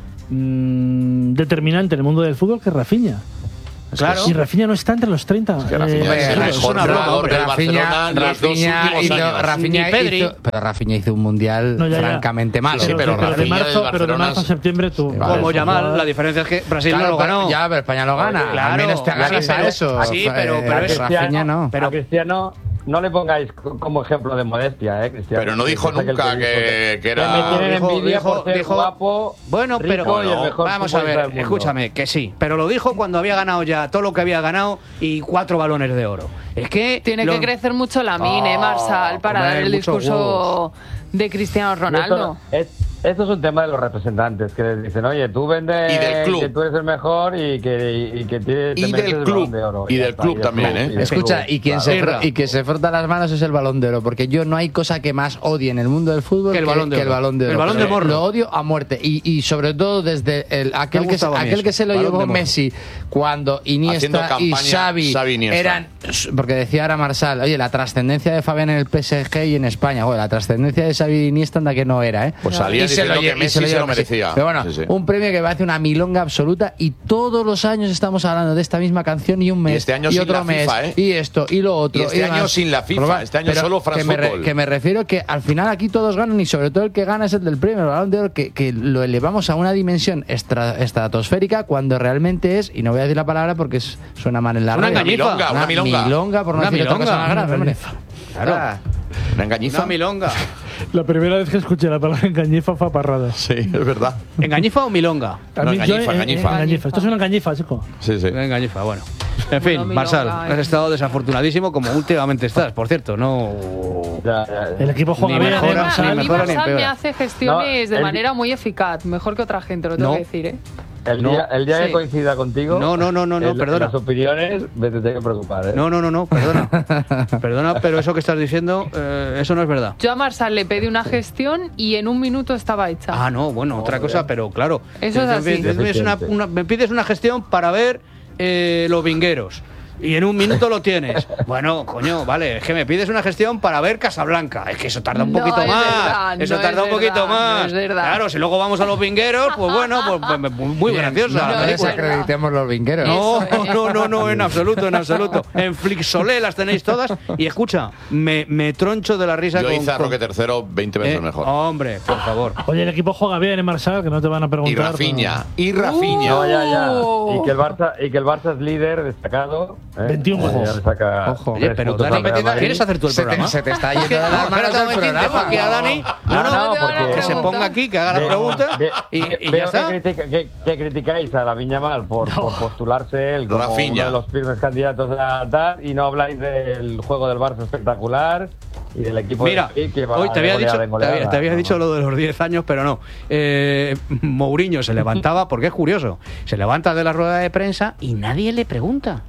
mmm, determinante en el mundo del fútbol que Rafinha. Claro. Y Rafinha no está entre los treinta. Es que Rafinha eh, es el claro, mejor es una broma. jugador del Barcelona en los dos Rafinha últimos hizo, años. Rafinha Ni Pedri. hizo- pero Rafinha hizo un mundial No, ya, ya. francamente malo. Sí, sí, pero pero, de Rafinha marzo, del pero de Barcelona marzo a es- septiembre tú. Vale, Como es un Yamal, jugador- la diferencia es que Brasil Claro, no lo pero- ganó. Ya, pero España lo gana. Claro, Al menos te sí, agarras pero- a eso. sí, pero- Eh, pero es- Rafinha no. Pero- a Cristiano no le pongáis co- como ejemplo de modestia, ¿eh, Cristiano? Pero no dijo Que es aquel nunca dijo que- que era- me tienen Dijo- envidia dijo- por ser dijo- guapo, Bueno, rico pero y el mejor vamos a futbolista ver, del mundo. escúchame, que sí, pero lo dijo cuando había ganado ya todo lo que había ganado y cuatro balones de oro. Es que Tiene lo- que crecer mucho Lamine, Oh, Marsal, para hombre, dar el mucho discurso de Cristiano Ronaldo. Esto, es, esto es un tema de los representantes que les dicen, oye, tú vendes Y del club. que tú eres el mejor y que, y, y que tienes, Y del club. Y del club también, ¿eh? Escucha, y quien, se Claro. fro- y que se frota las manos es el Balón de Oro, porque yo no hay cosa que más odie en el mundo del fútbol Que el Balón de que el Oro. Balón de Oro. El Balón de Pero Morro. Lo odio a muerte. Y, y sobre todo desde el, aquel, que se, gustaba a mí aquel eso. que se lo Balón de llevó Morro. Messi cuando Haciendo Iniesta y campaña, Xavi, Xavi, Iniesta. eran... Porque decía ahora Marsal, oye, la trascendencia de Fabián en el P S G y en España, bueno, la trascendencia de Xavi y Iniesta anda que no era, ¿eh? Pues salía Y se diciendo lo lle- que y Messi se lleva lo Messi. merecía. Pero bueno, Sí, sí. un premio que parece una milonga absoluta y todos los años estamos hablando de esta misma canción y un mes Y este año y sin otro la mes FIFA, ¿eh? y esto y lo otro Y este año demás. sin la FIFA, Pero va, este año pero solo France que me, re- Football. que me refiero que al final aquí todos ganan y sobre todo el que gana es el del premio, el Balón de Oro, que, que lo elevamos a una dimensión estra- estratosférica cuando realmente es, y no voy a decir la palabra porque es- suena mal en la Una radio. engañifa. milonga, una milonga. milonga, por no Una decir otra cosa milonga. más grave, hombre. Claro. Ah, Una engañifa. Una milonga. La primera vez que escuché la palabra engañifa fue a Parrada. Sí, es verdad. ¿Engañifa o milonga? A No, mí, yo, engañifa, eh, engañifa. eh, engañifa. Esto es una engañifa, chico. Sí, sí. Engañifa, bueno. En fin, Bueno, Marsal, milonga, has eh. estado desafortunadísimo como últimamente estás, por cierto, no... Ya, ya, ya. El equipo juega Ni bien. mejora, eh, Además, ni a Marsal. mí mejora ni Marsal me empeora. hace gestiones No, de el- manera muy eficaz, mejor que otra gente, lo tengo No. que decir, ¿eh? El No. día, el día Sí. que coincida contigo. No, no, no, no, no, en- perdona. en las opiniones me te tengo que preocupar, ¿eh? No, no, no, no, perdona. Perdona, pero eso que estás diciendo, eh, eso no es verdad. Yo a Marsal le pedí una gestión y en un minuto estaba hecha. Ah, no, bueno, otra cosa, pero claro. Eso es Me- así. me- me pides una- una- me pides una gestión para ver eh, los vingueros. Y en un minuto lo tienes. Bueno, coño, vale, es que me pides una gestión para ver Casablanca. Es que eso tarda un No poquito es más. verdad, eso no tarda es un poquito verdad, más. no es verdad. Claro, si luego vamos a los vingueros, pues bueno, pues, pues, pues, muy bien, graciosa no, la no película. desacreditemos los vinqueros. No, Eso es. no, no, no, en absoluto, en absoluto. En Flixolé las tenéis todas. Y escucha, me, me troncho de la risa Yo con. hice a con- Roque tercero veinte veces Eh, mejor. Hombre, por favor. Oye, el equipo juega bien en Marsal, que no te van a Y preguntar. Rafinha. Y Rafinha. No, ya, ya. Uh. Y que el Barça, y que el Barça es líder destacado. ¿eh? veintiún Ya goles. le saca Ojo. Oye, tres pero puntos Dani, al Real Madrid. ¿quieres hacer tú el Se te, programa? se te está yendo de las No, manos espérate un del momentito, dejo programa. aquí a Dani. No, No, no, no, porque- que se ponga aquí, que haga la Ve- pregunta ve- y, ve- y ya veo está. Que, critica- que- que criticáis a la Viña Mal por, por postularse él como Rafinha. uno de los firmes candidatos a tal y no habláis del juego del Barça espectacular y del equipo Mira, de Madrid que va hoy te había, de dicho, goleada en te había, goleada. te había No, dicho no. lo de los diez años, pero no. Eh, Mourinho se levantaba, porque es curioso, se levanta de la rueda de prensa y nadie le pregunta.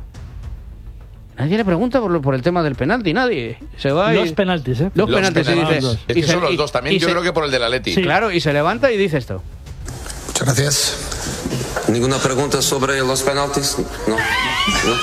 Nadie le pregunta por, lo- por el tema del penalti, nadie. Se va y- Los penaltis, ¿eh? Los, Los penaltis, y penaltis. dice- Es que y se- son los y- dos también. y Yo se- creo que por el del Atleti. Sí. Claro, y se levanta y dice esto. Muchas gracias. ¿Ninguna pregunta sobre los penaltis? No. ¿No?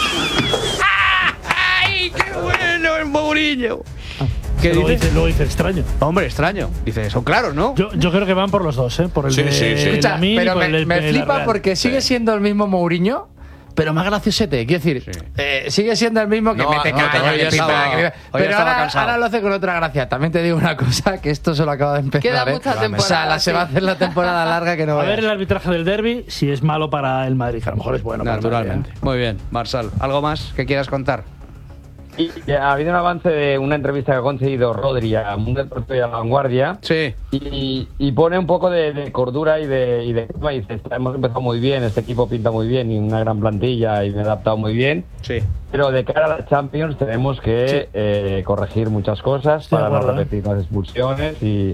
¡Ay, qué bueno el Mourinho! ¿Qué Luego dice? dice, luego dice extraño. Hombre, extraño. Dice, son claros, ¿no? Yo, yo creo que van por los dos, ¿eh? Por el Sí, de sí, sí. Escucha, Lamine y pero por el me, del- me de la flipa Real. porque sigue siendo el mismo Mourinho, pero más graciosete. Quiero decir, Sí. eh, sigue siendo el mismo que No, mete no, caña, hoy que ya pipa, estaba- que pipa. hoy ya Pero estaba ahora, cansado. ahora lo hace con otra gracia. También te digo una cosa, que esto solo acaba de empezar. Queda ¿eh? mucha O sea, temporada, la, se va a sí. hacer la temporada larga que no A ver veas. el arbitraje del derby, si es malo para el Madrid, que a lo mejor es bueno para el Madrid, Naturalmente. ¿eh? Muy bien, Marsal. ¿Algo más que quieras contar? Y ha habido un avance de una entrevista que ha conseguido Rodri a Mundo Deportivo y a La Vanguardia. Sí. Y, y pone un poco de, de cordura y de, y de calma y dice, hemos empezado muy bien, este equipo pinta muy bien y una gran plantilla y me he adaptado muy bien. Sí. Pero de cara a la Champions tenemos que Sí. eh, corregir muchas cosas Estoy de para no acuerdo, ¿eh? repetir las expulsiones y,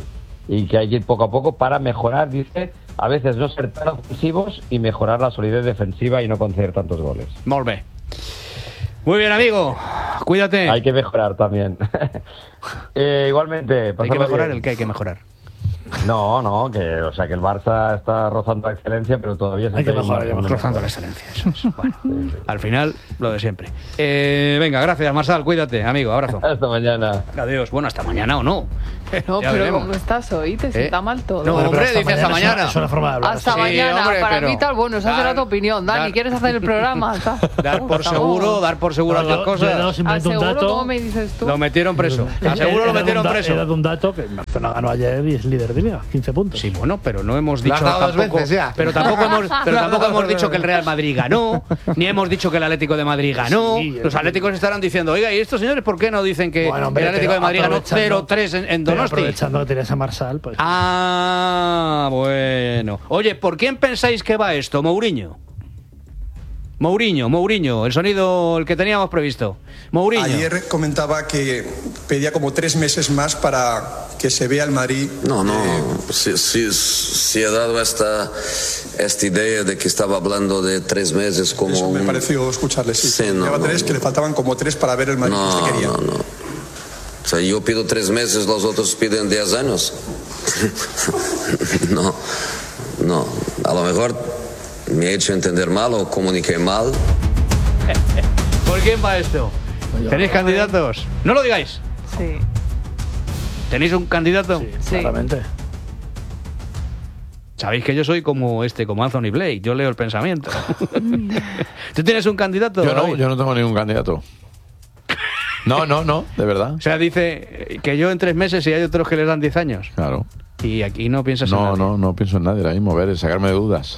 y que hay que ir poco a poco para mejorar, dice, a veces no ser tan ofensivos y mejorar la solidez defensiva y no conceder tantos goles. Molt bé. Muy bien, amigo. Cuídate. Hay que mejorar también. eh, igualmente. Hay que mejorar bien. El que hay que mejorar. No, no, que o sea que el Barça está rozando la excelencia, pero todavía se hay que mejorar, hay que mejorar. Rozando la excelencia. Eso es. Bueno, sí, sí. Al final, lo de siempre. Eh, venga, gracias, Marsal. Cuídate, amigo. Abrazo. Hasta mañana. Adiós. Bueno, hasta mañana o no. No, pero veremos. ¿Cómo estás hoy? ¿Te sienta ¿Eh? mal todo? No, bueno, hombre, dice hasta mañana. Es una forma de hablar. Hasta sí, mañana. Hombre, para pero... mí tal, bueno, esa será tu opinión. Dani, dar... ¿quieres hacer el programa? Dar por seguro, dar por seguro no, las yo, cosas. Yo simplemente un dato. ¿Cómo me dices tú? Lo metieron preso. Seguro lo metieron preso. He dado un dato que Barcelona ganó ayer y es líder de liga, quince puntos. Sí, bueno, pero no hemos dicho tampoco, pero tampoco hemos, pero tampoco hemos dicho que el Real Madrid ganó, ni hemos dicho que el Atlético de Madrid ganó. Sí, los Atléticos estarán diciendo, oiga, ¿y estos señores por qué no dicen que bueno, hombre, el Atlético de Madrid ganó cero tres en, en Donosti? Aprovechando que tenías a Marsal, pues. Ah, bueno. Oye, ¿por quién pensáis que va esto, Mourinho? Mourinho, Mourinho, el sonido el que teníamos previsto. Mourinho. Ayer comentaba que pedía como tres meses más para que se vea el Madrid. No, no, eh, sí, sí, sí he dado esta, esta idea de que estaba hablando de tres meses como... Eso me un... pareció escucharle, sí. sí no, Lleva no, tres, no. que le faltaban como tres para ver el Madrid no, que usted quería. No, no, O sea, yo pido tres meses, los otros piden diez años. No, no, a lo mejor... me he hecho entender mal o comuniqué mal. ¿Por quién va esto? ¿Tenéis candidatos? No lo digáis. Sí. ¿Tenéis un candidato? Sí, sí. Claramente. Sabéis que yo soy como este, como Anthony Blake. Yo leo el pensamiento. ¿Tú tienes un candidato? Yo no, yo no tengo ningún candidato. No, no, no, de verdad. O sea, dice que yo en tres meses y hay otros que les dan diez años. Claro. Y aquí no piensas no, en nadie. No, no, no pienso en nadie ahora mismo. A ver, sacarme de dudas.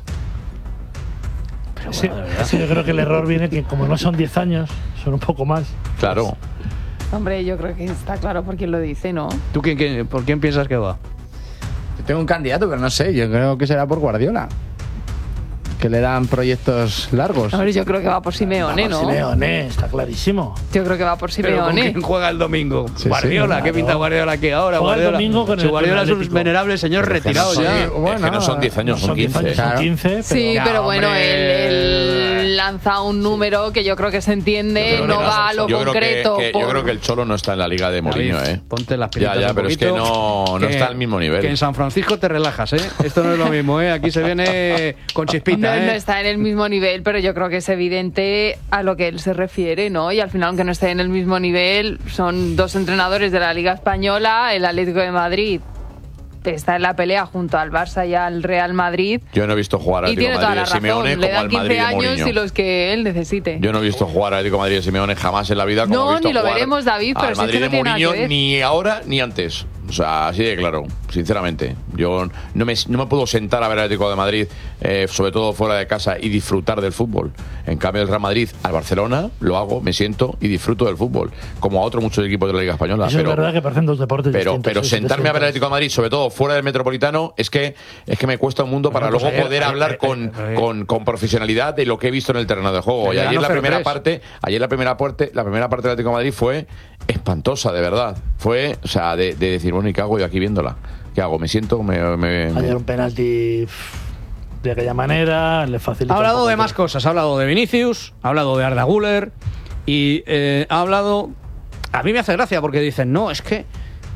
Sí, sí, yo creo que el error viene que como no son diez años, son un poco más. Claro. Hombre, yo creo que está claro por quién lo dice, ¿no? ¿Tú quién, quién, por quién piensas que va? Yo tengo un candidato, pero no sé, yo creo que será por Guardiola. Que le dan proyectos largos. A ver, yo creo que va por Simeone, va por ¿no? Simeone, está clarísimo. Yo creo que va por Simeone. ¿Pero con quién juega el domingo? Sí, Guardiola, sí, ¿qué pinta Guardiola aquí ahora? Juega Guardiola. el domingo con si el Guardiola es un Atlético. venerable señor retirado no ya. Sí, bueno, es que no son diez años, no son quince. Años, Claro. Son quince, pero... Sí, Ya, pero bueno, hombre. él, él lanza un número que yo creo que se entiende, no va a lo yo concreto. Creo que, que, por... Yo creo que el Cholo no está en la liga de Mourinho, David, ¿eh? Ponte las Ya, pilitas ya, un pero es que poquito, no, no que- está al mismo nivel. Que en San Francisco te relajas, ¿eh? Esto no es lo mismo, ¿eh? Aquí se viene con chispita, No, ¿eh? no está en el mismo nivel, pero yo creo que es evidente a lo que él se refiere, ¿no? Y al final, aunque no esté en el mismo nivel, son dos entrenadores de la Liga Española, el Atlético de Madrid está en la pelea junto al Barça y al Real Madrid. Yo no he visto jugar al Y Atlético tiene de toda Madrid la de razón, Simeone le como dan al Madrid quince de años Mourinho. y los que él necesite. Yo no he visto jugar al Atlético de Madrid de Simeone jamás en la vida como No, he visto ni lo jugar veremos, David, pero al si es que Madrid no de tiene nada que Mourinho ver. ni ahora ni antes. O sea, así de claro, sinceramente. Yo no me, no me puedo sentar a ver al Atlético de Madrid, eh, sobre todo fuera de casa, y disfrutar del fútbol. En cambio, el Real Madrid al Barcelona lo hago, me siento y disfruto del fútbol, como a otros muchos equipos de la Liga Española. Eso pero, es verdad que parecen dos deportes pero, distintos. pero sí, sí, sentarme sí, a ver al sí. Atlético de Madrid, sobre todo fuera del Metropolitano, es que es que me cuesta un mundo para Bueno, pues luego ayer- poder ayer- hablar ayer- con, ayer- con, con profesionalidad de lo que he visto en el terreno de juego. Y Ayer ayer ganó la primera cero tres. parte, ayer la primera parte, la primera parte del Atlético de Madrid fue espantosa, de verdad. Fue, o sea, de, de decir, bueno, ¿y qué hago yo aquí viéndola? ¿Qué hago? ¿Me siento? ¿Me, me, me- Ayer un penalti pff, de aquella manera, le facilita. Ha un hablado poco de el- más cosas. Ha hablado de Vinicius, ha hablado de Arda Güler y eh, ha hablado... A mí me hace gracia porque dicen, no, es que...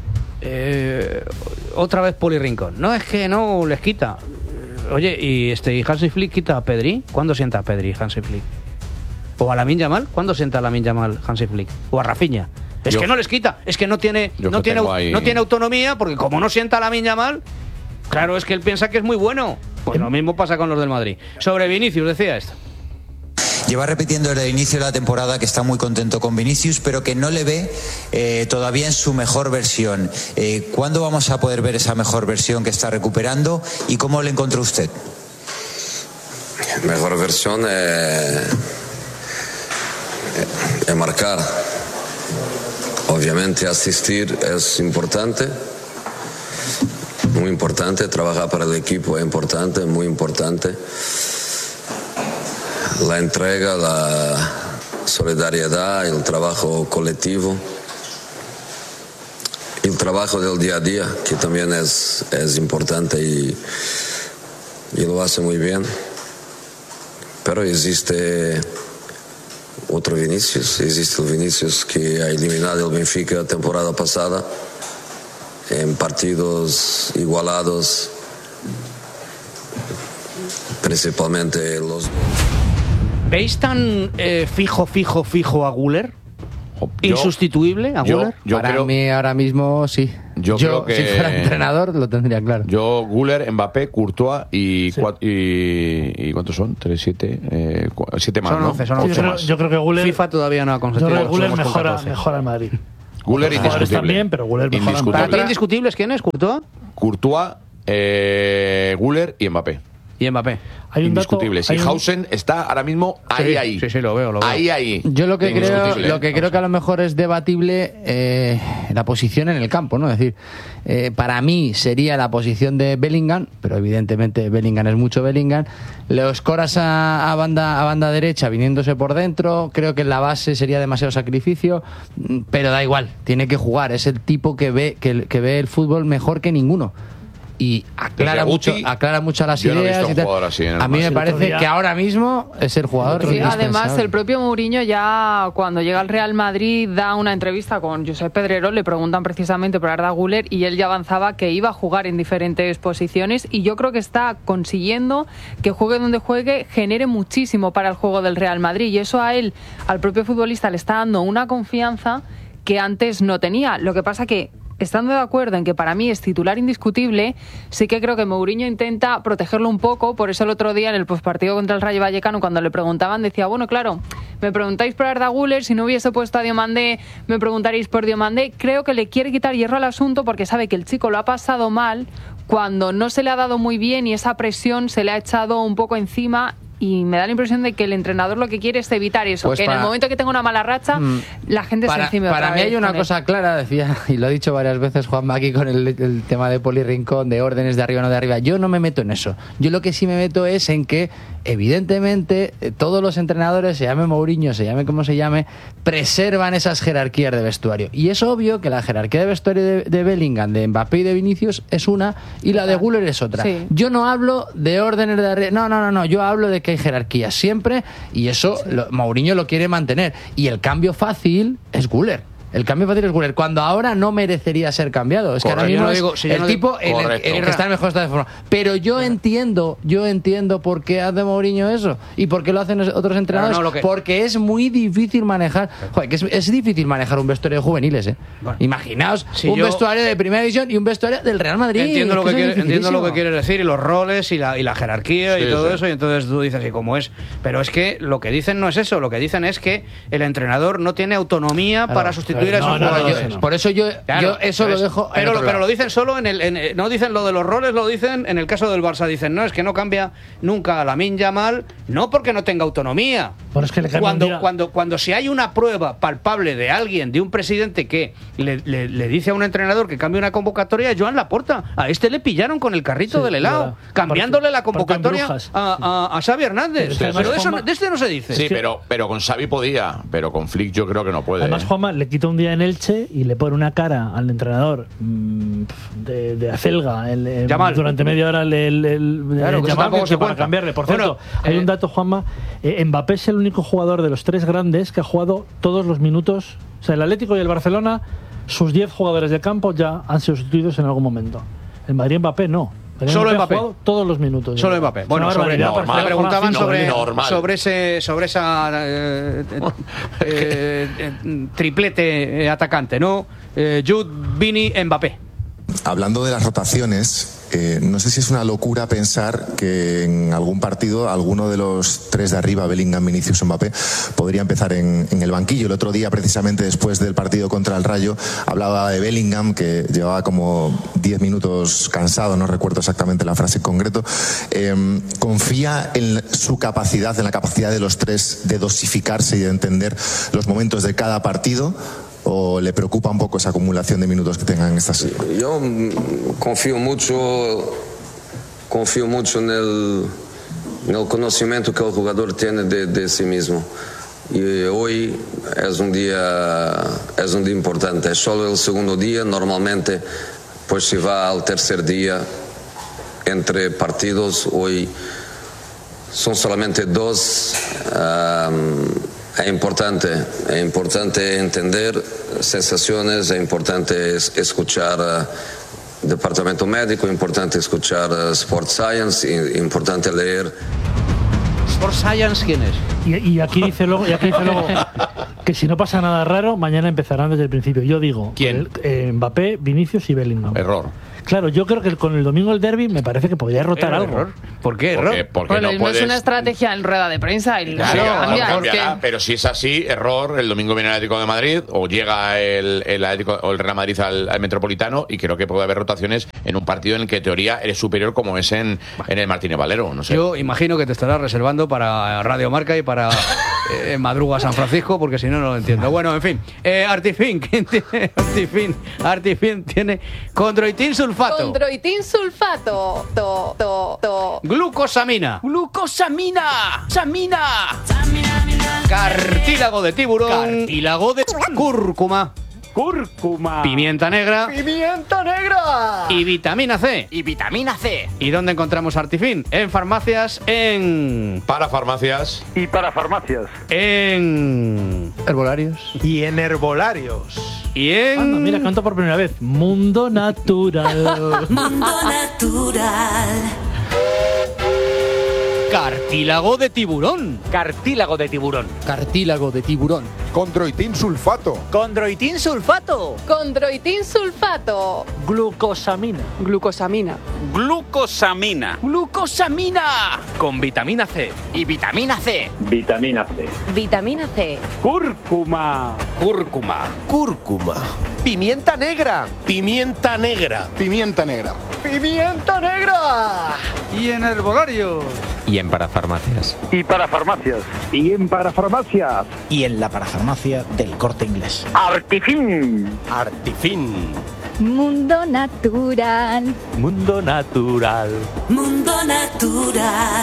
eh, otra vez Poli Rincón. No, es que no les quita. Oye, ¿y este y Hansi Flick quita a Pedri? ¿Cuándo sienta a Pedri Hansi Flick? ¿O a Lamine Yamal? ¿Cuándo sienta a Lamine Yamal Hansi Flick? ¿O a Rafinha? Es Yo- que no les quita, es que no tiene, Yo no que tiene, tengo au- ahí- no tiene autonomía, porque como no sienta a Lamine Yamal, claro, es que él piensa que es muy bueno. Pues lo mismo pasa con los del Madrid. Sobre Vinicius decía esto. Lleva repitiendo desde el inicio de la temporada que está muy contento con Vinicius, pero que no le ve eh, todavía en su mejor versión. Eh, ¿Cuándo vamos a poder ver esa mejor versión que está recuperando y cómo le encontró usted? Mejor versión es, es marcar. Obviamente asistir es importante, muy importante, trabajar para el equipo es importante, muy importante. La entrega, la solidaridad, el trabajo colectivo, el trabajo del día a día, que también es, es importante y, y lo hace muy bien. Pero existe otro Vinicius, existe el Vinicius que ha eliminado el Benfica la temporada pasada en partidos igualados, principalmente los... ¿Veis tan eh, fijo, fijo, fijo a Güler? ¿Insustituible a Güler? Yo, yo Para creo, mí ahora mismo sí. Yo, yo creo que si fuera entrenador lo tendría claro. Yo, Güler, Mbappé, Courtois y, sí. y, y ¿cuántos son? Tres, siete, eh, siete más, son ¿no? once, son once yo, creo, más. yo creo que Güler... FIFA todavía no ha consentido. Yo creo que Güler mejora, mejora el Madrid. Güler indiscutible. También, pero Güler mejora. ¿Para ti indiscutibles quiénes? ¿Courtois? Courtois, eh, Güler y Mbappé. Y Mbappé. Hay un indiscutible. Si Hausen está ahora mismo ahí, sí, ahí. Sí, sí, lo veo, lo veo. Ahí, ahí. Yo lo que creo, lo que creo que a lo mejor es debatible eh, la posición en el campo, ¿no? Es decir, eh, para mí sería la posición de Bellingham, pero evidentemente Bellingham es mucho Bellingham. Los coras a, a banda a banda derecha viniéndose por dentro. Creo que en la base sería demasiado sacrificio, pero da igual. Tiene que jugar. Es el tipo que ve que, que ve el fútbol mejor que ninguno. Y aclara mucho, aclara mucho las yo ideas. No he visto y un así en el a mí me parece día, que ahora mismo es el jugador. Sí, además, el propio Mourinho ya cuando llega al Real Madrid da una entrevista con Josep Pedrerol, le preguntan precisamente por Arda Güler y él ya avanzaba que iba a jugar en diferentes posiciones y yo creo que está consiguiendo que juegue donde juegue, genere muchísimo para el juego del Real Madrid y eso a él, al propio futbolista, le está dando una confianza que antes no tenía. Lo que pasa que estando de acuerdo en que para mí es titular indiscutible, sí que creo que Mourinho intenta protegerlo un poco. Por eso el otro día en el postpartido contra el Rayo Vallecano, cuando le preguntaban, decía, bueno, claro, me preguntáis por Arda Güler, si no hubiese puesto a Diomandé, me preguntaréis por Diomandé. Creo que le quiere quitar hierro al asunto porque sabe que el chico lo ha pasado mal cuando no se le ha dado muy bien y esa presión se le ha echado un poco encima. Y me da la impresión de que el entrenador lo que quiere es evitar eso, pues que para, en el momento que tenga una mala racha, mm, la gente para, se encime Para otra mí vez hay una cosa él. clara, decía, y lo ha dicho varias veces Juanma aquí con el, el tema de Poli Rincón, de órdenes de arriba o no de arriba. Yo no me meto en eso. Yo lo que sí me meto es en que, evidentemente, todos los entrenadores, se llame Mourinho, se llame como se llame, preservan esas jerarquías de vestuario. Y es obvio que la jerarquía de vestuario de, de Bellingham, de Mbappé y de Vinicius es una y la de Güler es otra. Sí. Yo no hablo de órdenes de arriba. No, no, no, no. Yo hablo de que hay jerarquías siempre y eso sí. lo, Mourinho lo quiere mantener. Y el cambio fácil es Güler. El cambio fácil es Güler, cuando ahora no merecería ser cambiado. Es correcto. Que ahora mismo digo, si el no tipo en el, en el que está en el mejor estado de forma. Pero yo correcto. entiendo, yo entiendo por qué hace Mourinho eso y por qué lo hacen otros entrenadores. No, que... Porque es muy difícil manejar. Joder, que es, es difícil manejar un vestuario de juveniles, ¿eh? Bueno, Imaginaos si un yo... vestuario de primera división y un vestuario del Real Madrid. Entiendo lo que, que quiere, entiendo lo que quieres decir y los roles y la, y la jerarquía sí, y todo sí. eso. Y entonces tú dices, ¿y cómo es? Pero es que lo que dicen no es eso. Lo que dicen es que el entrenador no tiene autonomía claro, para sustituir claro, a esos no, jugadores. No, yo, por eso yo, claro, yo eso lo dejo. Pero, pero lo dicen solo en el. En, no dicen lo de los roles, lo dicen en el caso del Barça. Dicen, no, es que no cambia nunca a Lamine Yamal, no porque no tenga autonomía. Pero es que le cuando, cuando, cuando, cuando si hay una prueba palpable de alguien, de un presidente que le, le, le dice a un entrenador que cambie una convocatoria, Joan Laporta, a este le pillaron con el carrito sí, del helado, claro, cambiándole porque, la convocatoria a, a, a Xavi Hernández. Pero, pero de, eso, de este no se dice. Sí, pero, pero con Xavi podía, pero con Flick yo creo que no puede. Además, Juanma le quita un día en Elche y le pone una cara al entrenador mmm, de, de acelga el, el, durante media hora el, el, el, claro, el Yamal que, que para cambiarle. Por bueno, cierto, hay eh, un dato, Juanma, eh, Mbappé es el único jugador de los tres grandes que ha jugado todos los minutos. O sea, el Atlético y el Barcelona, sus diez jugadores de campo ya han sido sustituidos en algún momento. El Madrid Mbappé no. Solo Mbappé. Todos los minutos. Solo Mbappé. Bueno, sobre, normal, me preguntaban sobre, sobre ese sobre esa eh, eh, eh, triplete eh, atacante, ¿no? Eh, Jude, Vini, Mbappé. Hablando de las rotaciones, eh, no sé si es una locura pensar que en algún partido alguno de los tres de arriba, Bellingham, Vinicius, Mbappé, podría empezar en, en el banquillo. El otro día, precisamente después del partido contra el Rayo, hablaba de Bellingham, que llevaba como diez minutos cansado, no recuerdo exactamente la frase en concreto. Eh, ¿Confía en su capacidad, en la capacidad de los tres de dosificarse y de entender los momentos de cada partido? ¿O le preocupa un poco esa acumulación de minutos que tengan estas? Yo confío mucho, confío mucho en el, en el conocimiento que el jugador tiene de, de sí mismo. y hoy es un día, es un día importante. Es solo el segundo día, normalmente pues se va al tercer día entre partidos. Hoy son solamente dos. Um, es importante, es importante entender sensaciones, es importante escuchar uh, departamento médico, es importante escuchar uh, Sports Science, es importante leer. ¿Sports Science quién es? Y, y aquí dice luego, y aquí dice luego que si no pasa nada raro, mañana empezarán desde el principio. Yo digo, ¿quién? Eh, Mbappé, Vinicius y Bellingham. Error. Claro, yo creo que con el domingo el derbi me parece que podría rotar algo. Error. ¿Por qué error? Porque, porque bueno, no, no puedes... es una estrategia en rueda de prensa. Y Sí, claro, no, cambia, cambiará, es que... pero si es así, error, el domingo viene el Atlético de Madrid o llega el, el Atlético o el Real Madrid al, al Metropolitano, y creo que puede haber rotaciones en un partido en el que en teoría eres superior, como es en, en el Martínez Valero, no sé. Yo imagino que te estarás reservando para Radio Marca y para eh, Madruga San Francisco, porque si no, no lo entiendo. Bueno, en fin, eh, Artifin, ¿quién tiene Artifin? Artifin tiene condroitin sulfato. Condroitin sulfato. To, to, to. Glucosamina. Glucosamina. Samina. Cartílago de tiburón. Cartílago de cúrcuma. Cúrcuma. Pimienta negra. Pimienta negra. Y vitamina C. Y vitamina C. ¿Y dónde encontramos Artifin? En farmacias, en... Para farmacias. Y para farmacias. En... Herbolarios. Y en herbolarios. Y en... Anda, mira, canto por primera vez. Mundo Natural. Mundo Natural. Cartílago de tiburón. Cartílago de tiburón. Cartílago de tiburón. Condroitin sulfato. Condroitin sulfato. Condroitin sulfato. Glucosamina. Glucosamina. Glucosamina. Glucosamina. Con vitamina C. Y vitamina C. Vitamina C. Vitamina C. Cúrcuma. Cúrcuma. Cúrcuma. Pimienta negra. Pimienta negra. Pimienta negra. Pimienta negra. Y en herbolarios. Y en parafarmacias. Y para farmacias. Y en parafarmacias. Y en la parafarmacia del Corte Inglés. Artifin. Artifin. Mundo Natural. Mundo natural. Mundo Natural.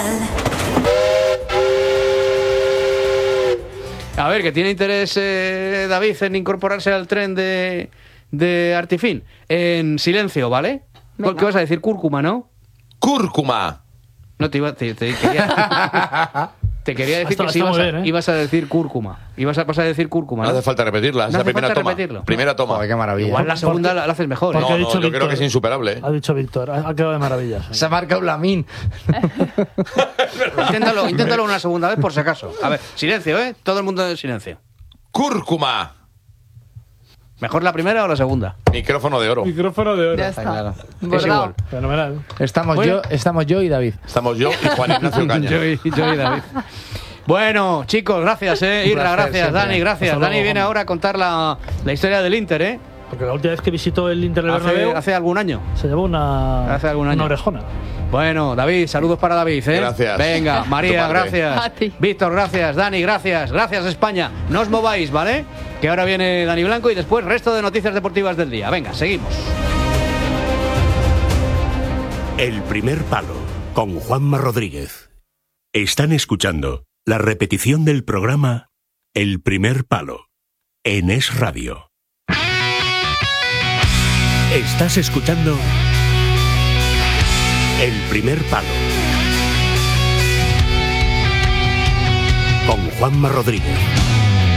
A ver, que tiene interés eh, David en incorporarse al tren de, de Artifin. En silencio, ¿vale? Venga. ¿Qué vas a decir? Cúrcuma, ¿no? Cúrcuma. No, te iba te, te quería, te quería decir Hasta- que si está ibas, muy a, bien, ¿eh? ibas a decir cúrcuma. Ibas a pasar a decir cúrcuma, No ¿no? hace falta repetirla, es No la hace primera falta toma. repetirlo. Primera toma. Joder, qué maravilla. Igual la segunda la, la haces mejor. ¿eh? Porque ha No, dicho no, yo creo Víctor. que es insuperable. ¿eh? Ha dicho Víctor, ha ha quedado de maravillas. Se ha marcado un lamín. Inténtalo, inténtalo una segunda vez por si acaso. A ver, silencio, ¿eh? Todo el mundo en silencio. Cúrcuma. ¿Mejor la primera o la segunda? Micrófono de oro. Micrófono de oro. Ya está. claro. Es Bordado. igual. Fenomenal. Estamos, Bueno. yo, estamos yo y David. Estamos yo y Juan Ignacio Caña. Yo y, yo y David. Bueno, chicos, gracias, ¿eh? Un Irra, placer, gracias. siempre. Dani, gracias. Hasta luego, Dani viene Juanma. ahora a contar la, la historia del Inter, ¿eh? Porque la última vez que visitó el Inter del Hace, Bernabéu hace algún año. se llevó una, Hace algún año. una orejona. Bueno, David, saludos para David, ¿eh? Gracias. Venga, María, Tu parte. gracias. A ti. Víctor, gracias. Dani, gracias. Gracias, España. No os mováis, ¿vale? Que ahora viene Dani Blanco y después resto de noticias deportivas del día. Venga, seguimos. El primer palo con Juanma Rodríguez. Están escuchando la repetición del programa El primer palo en Es Radio. Estás escuchando El primer palo con Juanma Rodríguez.